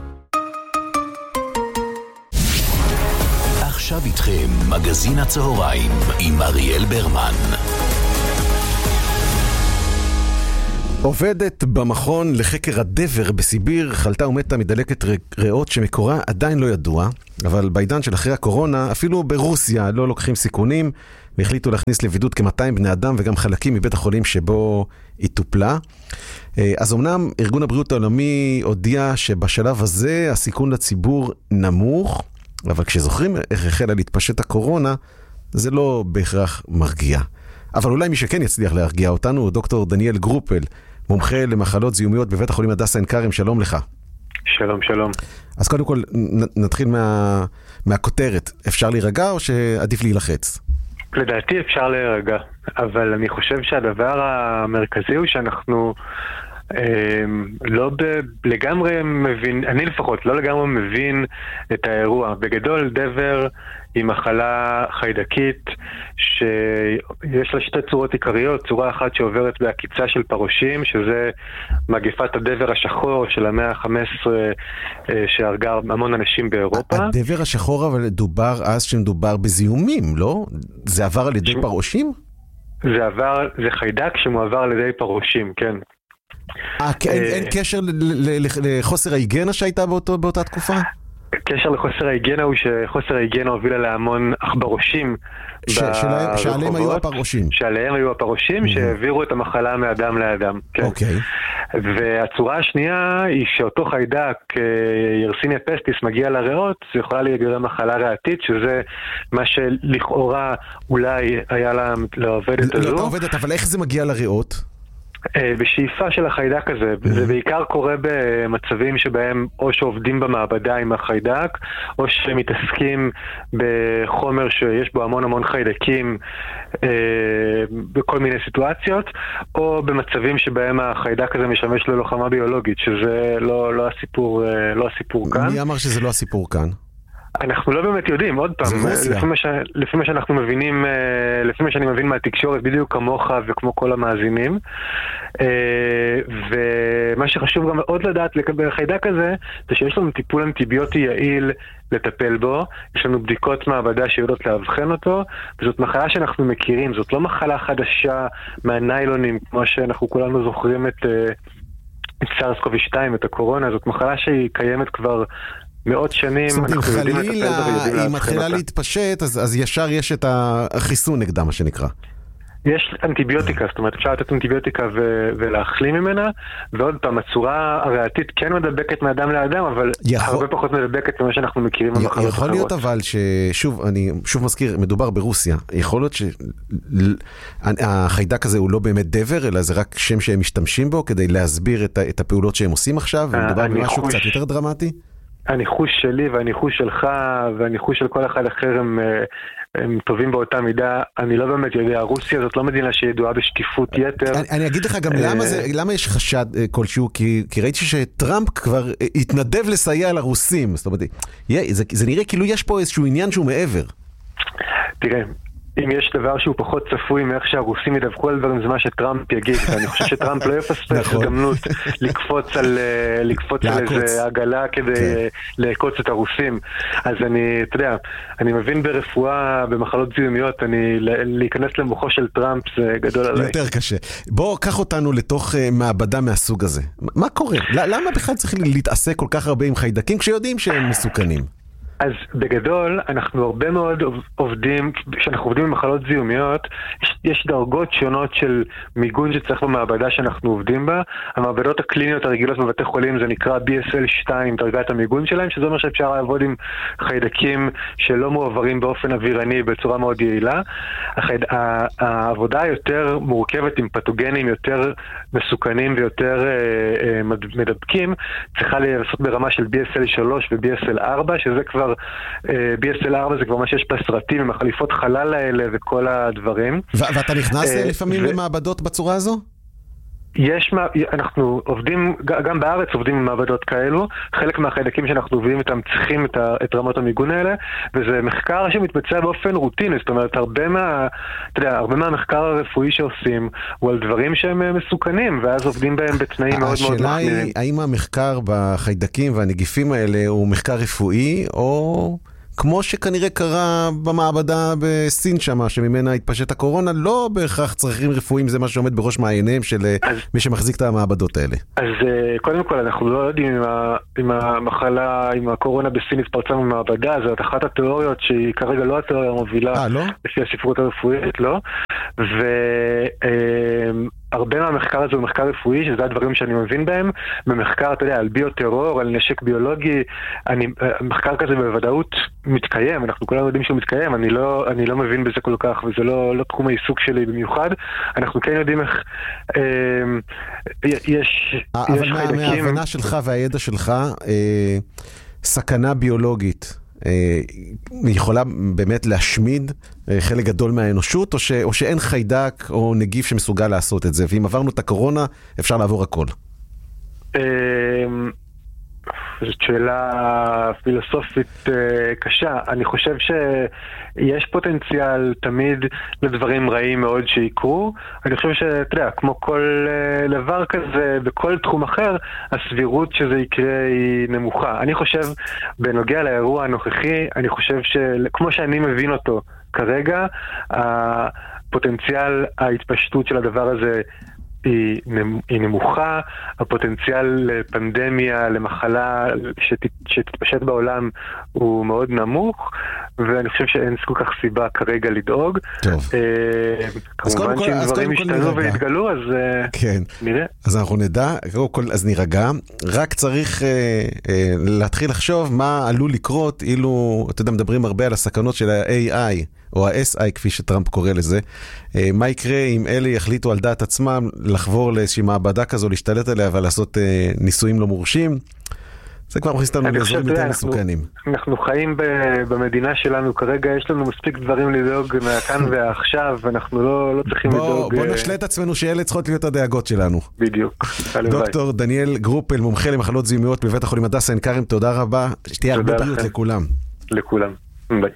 Speaker 1: עכשיו איתכם מגזין הצהריים עם אריאל ברמן.
Speaker 2: עובדת במכון לחקר הדבר בסיביר חלתה ומתה מדלקת ריאות שמקורה עדיין לא ידוע, אבל בעידן של אחרי הקורונה, אפילו ברוסיה לא לוקחים סיכונים, והחליטו להכניס לבידוד כ-מאתיים בני אדם וגם חלקים מבית החולים שבו היא טופלה. אז אמנם ארגון הבריאות העולמי הודיע שבשלב הזה הסיכון לציבור נמוך, אבל כשזוכרים איך החלה להתפשט הקורונה, זה לא בהכרח מרגיע. אבל אולי מי שכן יצליח להרגיע אותנו הוא דוקטור דניאל גרופל, מומחה למחלות זיהומיות בבית החולים הדסה עין כרם. שלום לך.
Speaker 10: שלום, שלום.
Speaker 2: אז קודם כל נתחיל מה, מהכותרת. אפשר להירגע או שעדיף להילחץ?
Speaker 10: לדעתי אפשר להירגע, אבל אני חושב שהדבר המרכזי הוא שאנחנו אה, לא ב- לגמרי מבין, אני לפחות לא לגמרי מבין את האירוע. בגדול דבר היא מחלה חיידקית שיש לה שתי צורות עיקריות. צורה אחת שעוברת בהקיצה של פרושים, שזה מגפת הדבר השחור של המאה ה-חמש עשרה שהרגה המון אנשים באירופה.
Speaker 2: הדבר השחור אבל דובר אז שמדובר בזיהומים, לא? זה עבר על ידי ש... פרושים?
Speaker 10: זה עבר, זה חיידק שמועבר על ידי פרושים, כן.
Speaker 2: אה, אין, אין קשר לחוסר ההיגיינה שהייתה באותו, באותה תקופה?
Speaker 10: קשר לחוסר ההיגיינה הוא שחוסר ההיגיינה הובילה להמון עכברושים
Speaker 2: ברחובות. שעליהם היו הפרושים.
Speaker 10: שעליהם היו הפרושים שהעבירו את המחלה מאדם לאדם.
Speaker 2: אוקיי.
Speaker 10: והצורה השנייה היא שאותו חיידק, ירסיניה פסטיס, מגיע לריאות, זה יכולה להיגרם מחלה ריאתית, שזה מה שלכאורה אולי היה לה לעובדת הזו.
Speaker 2: לא לעובדת, אבל איך זה מגיע לריאות?
Speaker 10: בשאיפה של החיידק הזה. זה בעיקר קורה במצבים שבהם או שעובדים במעבדה עם החיידק, או שמתעסקים בחומר שיש בו המון המון חיידקים בכל מיני סיטואציות, או במצבים שבהם החיידק הזה משמש ללוחמה ביולוגית, שזה לא, לא הסיפור, לא הסיפור כאן.
Speaker 2: מי אמר שזה לא הסיפור כאן?
Speaker 10: אנחנו לא באמת יודעים, עוד פעם, לפי מה, ש... לפי מה שאנחנו מבינים, לפי מה שאני מבין מהתקשורת, בדיוק כמוך וכמו כל המאזינים, ומה שחשוב גם עוד לדעת לגבי החיידק הזה, זה שיש לנו טיפול אנטיביוטי יעיל לטפל בו, יש לנו בדיקות מעבדה שיודעות להבחן אותו, וזאת מחלה שאנחנו מכירים, זאת לא מחלה חדשה מהניילונים, כמו שאנחנו כולנו זוכרים את, את סארס קובי שתיים, את הקורונה, זאת מחלה שהיא קיימת כבר מאות שנים.
Speaker 2: זאת אומרת, אם חלילה היא מתחילה להתפשט, אז, אז ישר יש את החיסון נגדה, מה שנקרא.
Speaker 10: יש אנטיביוטיקה, זאת אומרת, אפשר לתת אנטיביוטיקה ו- ולהחלים ממנה, ועוד פעם, הצורה הריאתית כן מדבקת מאדם לאדם, אבל יכול... הרבה פחות מדבקת ממה שאנחנו מכירים במחלות אחרות.
Speaker 2: יכול להיות אבל ששוב, אני שוב מזכיר, מדובר ברוסיה, יכול להיות שהחיידק הזה הוא לא באמת דבר, אלא זה רק שם שהם משתמשים בו, כדי להסביר את, ה- את הפעולות שהם עושים עכשיו, ומדובר במשהו קצת יותר דרמטי?
Speaker 10: הניחוש שלי והניחוש שלך והניחוש של כל אחד אחר הם, הם טובים באותה מידה. אני לא באמת יודע, רוסיה זאת לא מדינה שידועה בשקיפות יתר.
Speaker 2: אני, אני אגיד לך גם למה, זה, למה יש חשד כלשהו, כי, כי ראיתי שטראמפ כבר התנדב לסייע לרוסים. זאת אומרת, זה, זה נראה כאילו יש פה איזשהו עניין שהוא מעבר.
Speaker 10: תראה, אם יש דבר שהוא פחות צפוי מאיך שהרוסים ידווחו על דברים, זה מה שטראמפ יגיד, ואני חושב שטראמפ לא יפספס הזדמנות לקפוץ על לקפוץ על איזה עגלה כדי לעקוץ את הרוסים. אז אני, אתה יודע, אני מבין ברפואה, במחלות זיהומיות, אני להיכנס למוחו של טראמפ זה גדול עליי.
Speaker 2: יותר קשה. בוא, קח אותנו לתוך מעבדה מהסוג הזה. מה קורה? למה בכלל צריך להתעסק כל כך הרבה עם חיידקים כשיודעים שהם מסוכנים?
Speaker 10: אז בגדול, אנחנו הרבה מאוד עובדים, כשאנחנו עובדים במחלות זיהומיות, יש, יש דרגות שונות של מיגון שצריך במעבדה שאנחנו עובדים בה. המעבדות הקליניות הרגילות בבתי חולים זה נקרא בי אס אל שתיים, דרגת המיגון שלהם, שזה אומר שאפשר לעבוד עם חיידקים שלא מועברים באופן אווירני בצורה מאוד יעילה. החייד... העבודה היותר מורכבת עם פתוגנים יותר מסוכנים ויותר אה, אה, מדבקים, צריכה לעשות ברמה של בי אס אל שלוש ו-בי אס אל ארבע, שזה כבר בי אס אל ארבע זה כבר מה שיש בסרטים עם החליפות חלל האלה וכל הדברים.
Speaker 2: ואתה נכנס לפעמים למעבדות בצורה הזו?
Speaker 10: יש, אנחנו עובדים, גם בארץ עובדים עם מעבדות כאלו, חלק מהחיידקים שאנחנו עובדים איתם צריכים את, ה, את רמות המיגון האלה, וזה מחקר שמתבצע באופן רוטיני, זאת אומרת, הרבה מה, אתה יודע, הרבה מהמחקר הרפואי שעושים, הוא על דברים שהם מסוכנים, ואז עובדים בהם בתנאים מאוד מאוד מחמירים.
Speaker 2: השאלה היא, האם המחקר בחיידקים והנגיפים האלה הוא מחקר רפואי, או כמו שכנראה קרה במעבדה בסין שמה, שממנה התפשט הקורונה, לא בהכרח צרכים רפואיים, זה מה שעומד בראש מעייניהם של אז, מי שמחזיק את המעבדות האלה.
Speaker 10: אז קודם כל, אנחנו לא יודעים אם, ה, אם המחלה, אם הקורונה בסין התפרצה במעבדה, זאת אחת התיאוריות שהיא כרגע לא התיאוריה המובילה, 아, לא? לפי הספרות הרפואית, לא? ו... הרבה מהמחקר הזה הוא מחקר רפואי, שזה הדברים שאני מבין בהם, במחקר, אתה יודע, על ביוטרור, על נשק ביולוגי, אני, מחקר כזה בוודאות מתקיים, אנחנו כולנו יודעים שהוא מתקיים, אני לא, אני לא מבין בזה כל כך, וזה לא, לא תחום העיסוק שלי במיוחד, אנחנו כן יודעים איך, אה, יש,
Speaker 2: אבל
Speaker 10: יש
Speaker 2: מה,
Speaker 10: חיידקים...
Speaker 2: מההבנה שלך והידע שלך, אה, סכנה ביולוגית, יכולה באמת להשמיד חלק גדול מהאנושות, או, ש, או שאין חיידק או נגיף שמסוגל לעשות את זה, ואם עברנו את הקורונה, אפשר לעבור הכל?
Speaker 10: זאת שאלה פילוסופית קשה. אני חושב שיש פוטנציאל תמיד לדברים רעים מאוד שיקרו. אני חושב שאתה יודע, כמו כל דבר כזה, בכל תחום אחר, הסבירות שזה יקרה היא נמוכה. אני חושב, בנוגע לאירוע הנוכחי, אני חושב שכמו שאני מבין אותו כרגע, הפוטנציאל ההתפשטות של הדבר הזה היא, היא נמוכה, הפוטנציאל לפנדמיה, למחלה שת, שתתפשט בעולם הוא מאוד נמוך, ואני חושב שאין כל כך סיבה כרגע לדאוג.
Speaker 2: טוב.
Speaker 10: אה, כמובן שאם דברים ישתנו ויתגלו, אז
Speaker 2: כן.
Speaker 10: נראה. אז אנחנו
Speaker 2: נדע, אז נירגע. רק צריך אה, אה, להתחיל לחשוב מה עלול לקרות, אילו, אתה יודע, מדברים הרבה על הסכנות של ה-איי איי, או ה-אס איי כפי שטראמפ קורא לזה. מה יקרה אם אלה יחליטו על דעת עצמם לחבור לאיזושהי מעבדה כזו, להשתלט עליה ולעשות ניסויים לא מורשים? זה כבר מכניס אותנו לאזורים יותר מסוכנים.
Speaker 10: אנחנו חיים במדינה שלנו כרגע, יש לנו מספיק דברים לדאוג מהכאן ועכשיו, אנחנו לא צריכים לדאוג...
Speaker 2: בוא נשלה את עצמנו שאלה צריכות להיות הדאגות שלנו.
Speaker 10: בדיוק.
Speaker 2: דוקטור דניאל גרופל, מומחה למחלות זיהומיות בבית החולים הדסה עין כרם, תודה רבה. שתהיה הרבה בריאות לכולם.
Speaker 10: לכולם. ביי.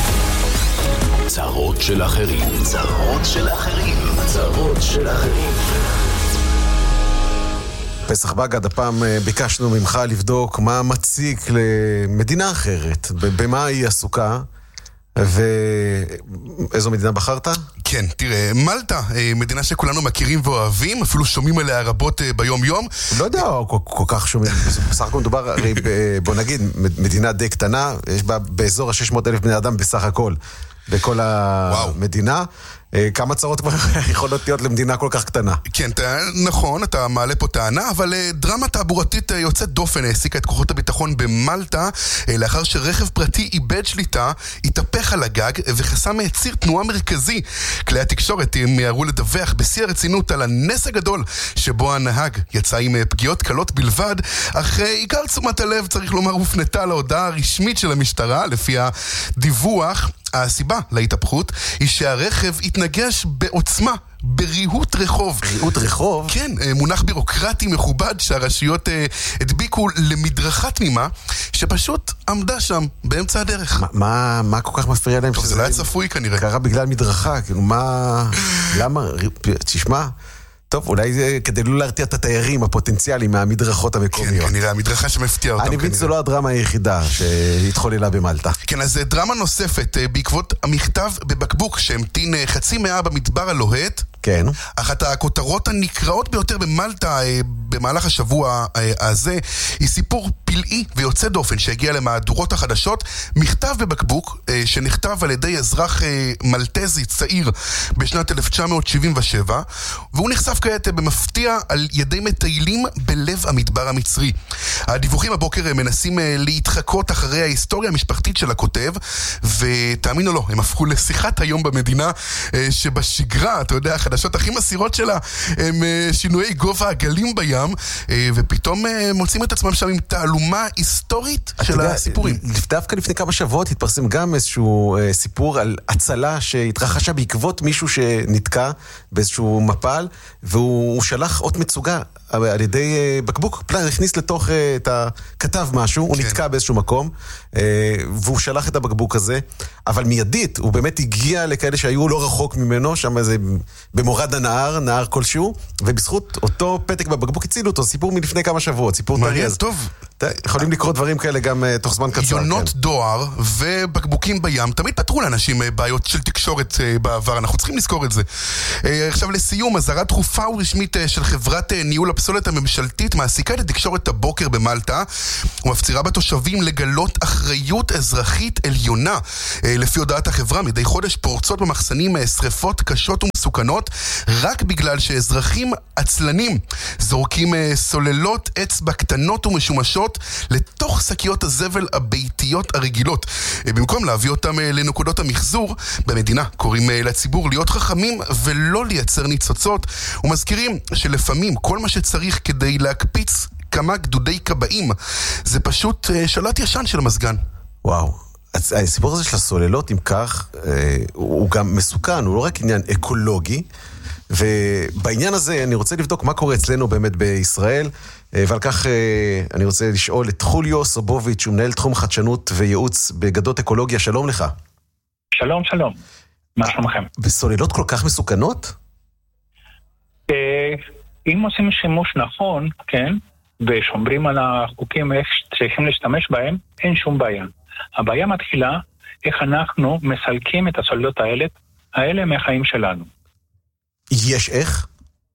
Speaker 1: צרות של אחרים, צרות של אחרים, צרות של אחרים.
Speaker 2: פסח בגד, הפעם ביקשנו ממך לבדוק מה מציק למדינה אחרת, במה היא עסוקה, ואיזו מדינה בחרת?
Speaker 11: כן, תראה, מלטה, מדינה שכולנו מכירים ואוהבים, אפילו שומעים עליה רבות ביום יום.
Speaker 2: לא יודע, כל כך שומעים, בסך הכל מדובר, הרי בוא נגיד, מדינה די קטנה, יש בה באזור ה-שש מאות אלף בני אדם בסך הכל. בכל המדינה. כמה צרות כבר יכולות להיות למדינה כל כך קטנה.
Speaker 11: כן, נכון, אתה מעלה פה טענה, אבל דרמה תעבורתית יוצאת דופן העסיקה את כוחות הביטחון במלטה, לאחר שרכב פרטי איבד שליטה, התהפך על הגג וחסם ציר תנועה מרכזי. כלי התקשורת מיהרו לדווח בשיא הרצינות על הנס הגדול שבו הנהג יצא עם פגיעות קלות בלבד, אך עיקר תשומת הלב, צריך לומר, הופנתה להודעה הרשמית של המשטרה, לפי הדיווח. הסיבה להתהפכות היא שהרכב התנגש בעוצמה, בריהוט רחוב.
Speaker 2: ריהוט רחוב?
Speaker 11: כן, מונח בירוקרטי מכובד שהרשויות הדביקו למדרכה תמימה, שפשוט עמדה שם באמצע הדרך.
Speaker 2: מה, מה, מה כל כך מפריע להם?
Speaker 11: טוב, זה לא היה צפוי כנראה.
Speaker 2: קרה בגלל מדרכה, כאילו מה... למה? תשמע... טוב, אולי זה כדי לא להרתיע את התיירים הפוטנציאליים מהמדרכות המקומיות.
Speaker 11: כן, כנראה, המדרכה שמפתיע אותם.
Speaker 2: אני מבין שזו לא הדרמה היחידה שהתחוללה במלטה.
Speaker 11: כן, אז דרמה נוספת, בעקבות המכתב בבקבוק שהמתין חצי מאה במדבר הלוהט.
Speaker 2: כן.
Speaker 11: אחת הכותרות הנקראות ביותר במלטה במהלך השבוע הזה, היא סיפור פלאי ויוצא דופן שהגיע למהדורות החדשות, מכתב בבקבוק שנכתב על ידי אזרח מלטזי צעיר בשנת אלף תשע מאות שבעים ושבע, והוא נחשף כעת במפתיע על ידי מטיילים בלב המדבר המצרי. הדיווחים הבוקר מנסים להתחקות אחרי ההיסטוריה המשפחתית של הכותב, ותאמינו לו, הם הפכו לשיחת היום במדינה, שבשגרה, אתה יודע, החדשות הכי מסירות שלה הם שינויי גובה הגלים בים, ופתאום מוצאים את עצמם שם עם תעלומה היסטורית של הסיפורים.
Speaker 2: דווקא לפני כמה שבועות התפרסם גם איזשהו סיפור על הצלה שהתרחשה בעקבות מישהו שנתקע באיזשהו מפל, והוא שלח אות מצוגה על ידי בקבוק, פלאר הכניס לתוך את הכתב משהו, הוא נתקע באיזשהו מקום, והוא שלח את הבקבוק הזה, אבל מיידית, הוא באמת הגיע לכאלה שהיו לא רחוק ממנו, שם זה במורד הנהר, נהר כלשהו, ובזכות אותו פתק בבקבוק הצילו אותו, סיפור מלפני כמה שבועות, סיפור טרי.
Speaker 11: טוב.
Speaker 2: יכולים לקרות דברים כאלה גם תוך זמן קצר.
Speaker 11: יונות דואר ובקבוקים בים תמיד פתרו לאנשים בעיות של תקשורת בעבר, אנחנו צריכים לזכור את זה. עכשיו לסיום, אזהרה דחופה ורשמית של חברת ניהול הפסולת הממשלתית מעסיקה לתקשורת הבוקר במלטה ומפצירה בתושבים לגלות אחריות אזרחית עליונה. לפי הודעת החברה, מדי חודש פורצות במחסנים שריפות קשות ומסוכנות רק בגלל שאזרחים עצלנים זורקים סוללות אצבע קטנות ומשומשות לתוך שקיות הזבל הביתיות הרגילות. במקום להביא אותם לנקודות המחזור, במדינה קוראים לציבור להיות חכמים ולא לייצר ניצוצות, ומזכירים שלפעמים כל מה שצריך כדי להקפיץ כמה גדודי קבעים זה פשוט שלט ישן של המזגן.
Speaker 2: וואו, הסיפור הזה של הסוללות, אם כך, הוא גם מסוכן, הוא לא רק עניין אקולוגי, ובעניין הזה אני רוצה לבדוק מה קורה אצלנו באמת בישראל, ועל כך אני רוצה לשאול את חוליו סובוביץ', הוא מנהל תחום חדשנות וייעוץ בגדות אקולוגיה. שלום לך.
Speaker 12: שלום, שלום. מה שלומכם?
Speaker 2: בסוללות כל כך מסוכנות?
Speaker 12: אם עושים שימוש נכון, כן, ושומרים על החוקים איך צריכים להשתמש בהם, אין שום בעיה. הבעיה מתחילה איך אנחנו מסלקים את הסוללות האלה, האלה מהחיים שלנו.
Speaker 2: יש איך?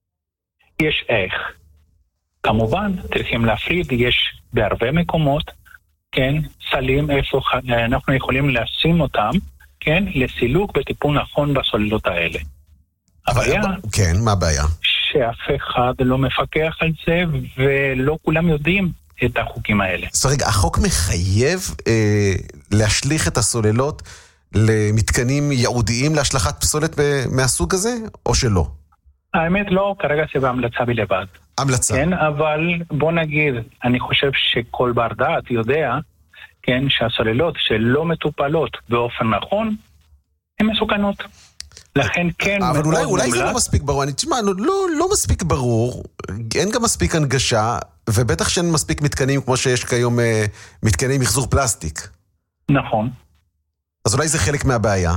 Speaker 12: יש איך. כמובן, צריכים להפריד, יש בהרבה מקומות, כן, סלים איפה אנחנו יכולים לשים אותם, כן, לסילוק וטיפול נכון בסוללות האלה. הבעיה...
Speaker 2: כן, מה הבעיה?
Speaker 12: שאף אחד לא מפקח על זה, ולא כולם יודעים את החוקים האלה.
Speaker 2: אז רגע, החוק מחייב אה, להשליך את הסוללות למתקנים ייעודיים להשלכת פסולת מהסוג הזה, או שלא?
Speaker 12: האמת לא, כרגע זה בהמלצה בלבד.
Speaker 2: המלצה.
Speaker 12: כן, אבל בוא נגיד, אני חושב שכל בר דעת יודע, כן, שהסוללות שלא מטופלות באופן נכון, הן מסוכנות. לכן כן...
Speaker 2: אבל אולי, אולי זה לא מספיק ברור, אני תשמע, לא, לא מספיק ברור, אין גם מספיק הנגשה, ובטח שאין מספיק מתקנים כמו שיש כיום מתקני מחזור פלסטיק.
Speaker 12: נכון.
Speaker 2: אז אולי זה חלק מהבעיה?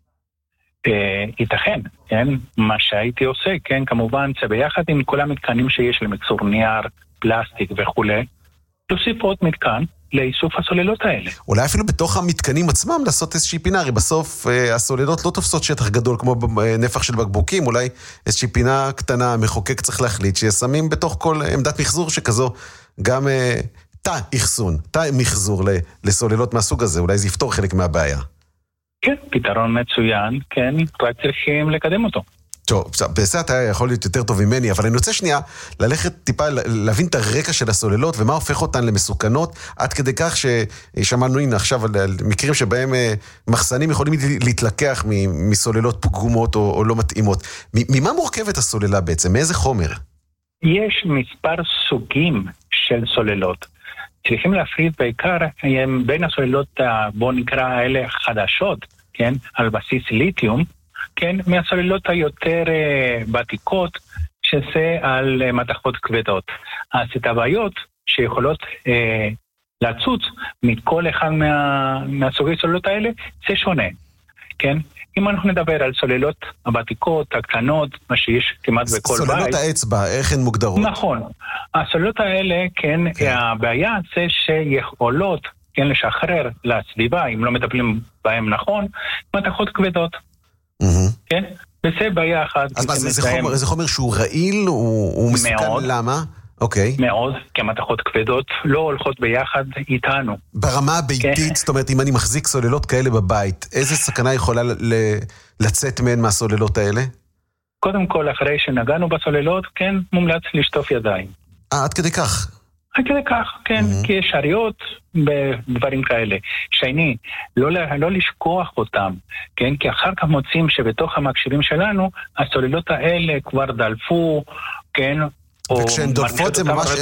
Speaker 12: ייתכן, כן, מה שהייתי עושה, כן, כמובן, זה ביחד עם כל המתקנים שיש למחזור נייר, פלסטיק וכו', תוסיף עוד מתקן לאיסוף הסוללות האלה.
Speaker 2: אולי אפילו בתוך המתקנים עצמם לעשות איזושהי פינה, הרי בסוף הסוללות לא תופסות שטח גדול כמו נפח של בקבוקים, אולי איזושהי פינה קטנה, המחוקק צריך להחליט שישמים בתוך כל עמדת מחזור שכזו גם תא אחסון, תא מחזור לסוללות מהסוג הזה, אולי זה יפתור חלק מהבעיה.
Speaker 12: כן, פתרון מצוין, כן, רק צריכים לקדם אותו.
Speaker 2: טוב, בסדר, אתה יכול להיות יותר טוב ממני, אבל אני רוצה שנייה ללכת טיפה, להבין את הרקע של הסוללות ומה הופך אותן למסוכנות, עד כדי כך ששמענו הנה עכשיו על מקרים שבהם מחסנים יכולים להתלקח מסוללות פגומות או, או לא מתאימות. ממה מורכבת הסוללה בעצם? מאיזה חומר?
Speaker 12: יש מספר סוגים של סוללות. צריכים להפריד בעיקר בין הסוללות, בוא נקרא האלה חדשות, כן, על בסיס ליתיום, כן, מהסוללות היותר ותיקות, שזה על מתכות כבדות. אז את הבעיות שיכולות אה, לצוץ מכל אחד מה, מהסוגי סוללות האלה, זה שונה, כן? אם אנחנו נדבר על סוללות הוותיקות, הקטנות, מה שיש כמעט בכל בית.
Speaker 2: סוללות האצבע, איך הן מוגדרות?
Speaker 12: נכון. הסוללות האלה, כן, כן. הבעיה זה שיכולות, כן, לשחרר לסביבה, אם לא מטפלים בהם נכון, מתכות כבדות. כן? וזה בעיה אחת.
Speaker 2: אז מה, זה חומר, זה חומר שהוא רעיל, הוא מסוכן, למה? אוקיי.
Speaker 12: מאוד, כי המתכות כבדות לא הולכות ביחד איתנו.
Speaker 2: ברמה הביתית, זאת אומרת, אם אני מחזיק סוללות כאלה בבית, איזה סכנה יכולה לצאת מהן מהסוללות האלה?
Speaker 12: קודם כל, אחרי שנגענו בסוללות, כן, מומלץ לשטוף ידיים.
Speaker 2: אה, עד כדי כך?
Speaker 12: עד כדי כך, כן, mm-hmm. כי יש עריות בדברים כאלה. שני, לא, לא לשכוח אותם, כן, כי אחר כך מוצאים שבתוך המקשיבים שלנו, הסוללות האלה כבר דלפו, כן,
Speaker 2: וכשהן דולפות זה ממש,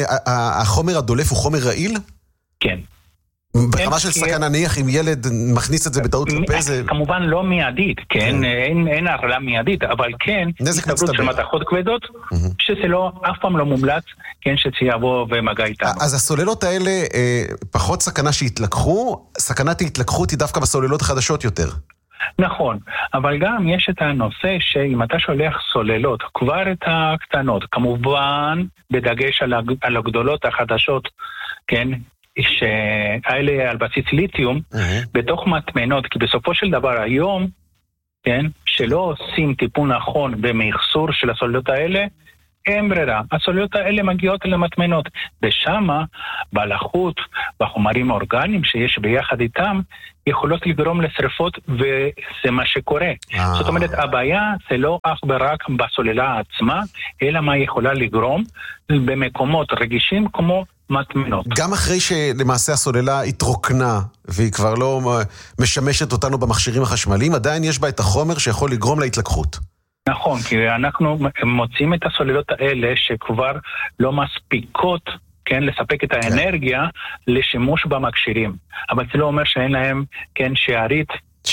Speaker 2: החומר הדולף הוא חומר רעיל?
Speaker 12: כן.
Speaker 2: ברמה של סכנה, נניח אם ילד מכניס את זה בטעות לפה זה...
Speaker 12: כמובן לא מיידית, כן, אין הרעלה מיידית, אבל כן, הסתברות של מתכות כבדות, שזה לא, אף פעם לא מומלץ, כן, שתיבוא ומגע איתנו.
Speaker 2: אז הסוללות האלה, פחות סכנה שהתלקחו, סכנת ההתלקחות היא דווקא בסוללות החדשות יותר.
Speaker 12: נכון, אבל גם יש את הנושא שאם אתה שולח סוללות, כבר את הקטנות, כמובן בדגש על, הג... על הגדולות החדשות, כן, שהאלה על בסיס ליתיום, uh-huh. בתוך מטמנות, כי בסופו של דבר היום, כן, שלא עושים טיפול נכון במחסור של הסוללות האלה, אין ברירה. הסוללות האלה מגיעות למטמנות, ושמה, בלחות, בחומרים האורגניים שיש ביחד איתם, יכולות לגרום לשריפות, וזה מה שקורה. אה. זאת אומרת, הבעיה זה לא אך ורק בסוללה עצמה, אלא מה יכולה לגרום במקומות רגישים כמו מטמנות.
Speaker 2: גם אחרי שלמעשה הסוללה התרוקנה, והיא כבר לא משמשת אותנו במכשירים החשמליים, עדיין יש בה את החומר שיכול לגרום להתלקחות.
Speaker 12: נכון, כי אנחנו מוצאים את הסוללות האלה שכבר לא מספיקות, כן, לספק את האנרגיה כן. לשימוש במכשירים. אבל זה לא אומר שאין להם, כן, שערית של,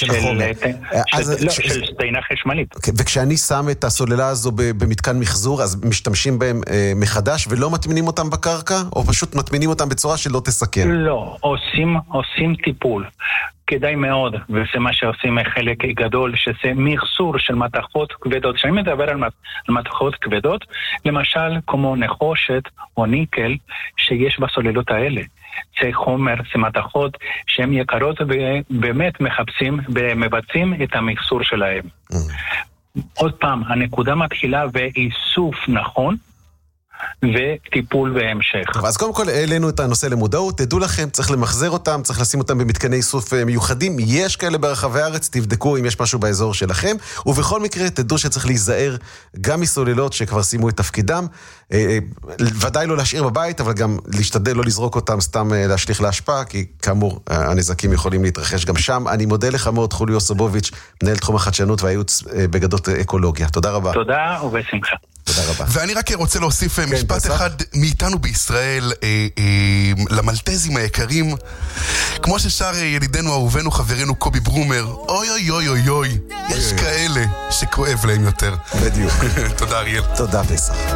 Speaker 12: של סדינה חשמלית.
Speaker 2: וכשאני שם את הסוללה הזו במתקן מחזור, אז משתמשים בהם מחדש ולא מטמינים אותם בקרקע? או פשוט מטמינים אותם בצורה שלא תסכן?
Speaker 12: לא, עושים, עושים טיפול. כדאי מאוד, וזה מה שעושים חלק גדול, שזה מחסור של מתכות כבדות. כשאני מדבר על מתכות כבדות, למשל כמו נחושת או ניקל שיש בסוללות האלה. זה חומר, זה מתכות שהן יקרות ובאמת מחפשים ומבצעים את המחסור שלהם. Mm. עוד פעם, הנקודה מתחילה באיסוף נכון, וטיפול והמשך.
Speaker 2: טוב, אז קודם כל העלינו את הנושא למודעות, תדעו לכם, צריך למחזר אותם, צריך לשים אותם במתקני איסוף מיוחדים, יש כאלה ברחבי הארץ, תבדקו אם יש משהו באזור שלכם, ובכל מקרה תדעו שצריך להיזהר גם מסוללות שכבר שימו את תפקידם, ודאי לא להשאיר בבית, אבל גם להשתדל לא לזרוק אותם, סתם להשליך להשפעה, כי כאמור הנזקים יכולים להתרחש גם שם. אני מודה לך מאוד, חוליו סובוביץ', מנהל תחום החדשנות והייעוץ בגדות אקולוגיה. תודה רבה.
Speaker 12: תודה ובשמחה.
Speaker 11: ואני רק רוצה להוסיף משפט אחד מאיתנו בישראל אה, למלטזים היקרים, כמו ששר ידידנו אהובנו חברנו קובי ברומר, אוי אוי אוי אוי אוי, יש כאלה שכואב להם יותר.
Speaker 2: בדיוק.
Speaker 11: תודה אריאל.
Speaker 2: תודה פסח.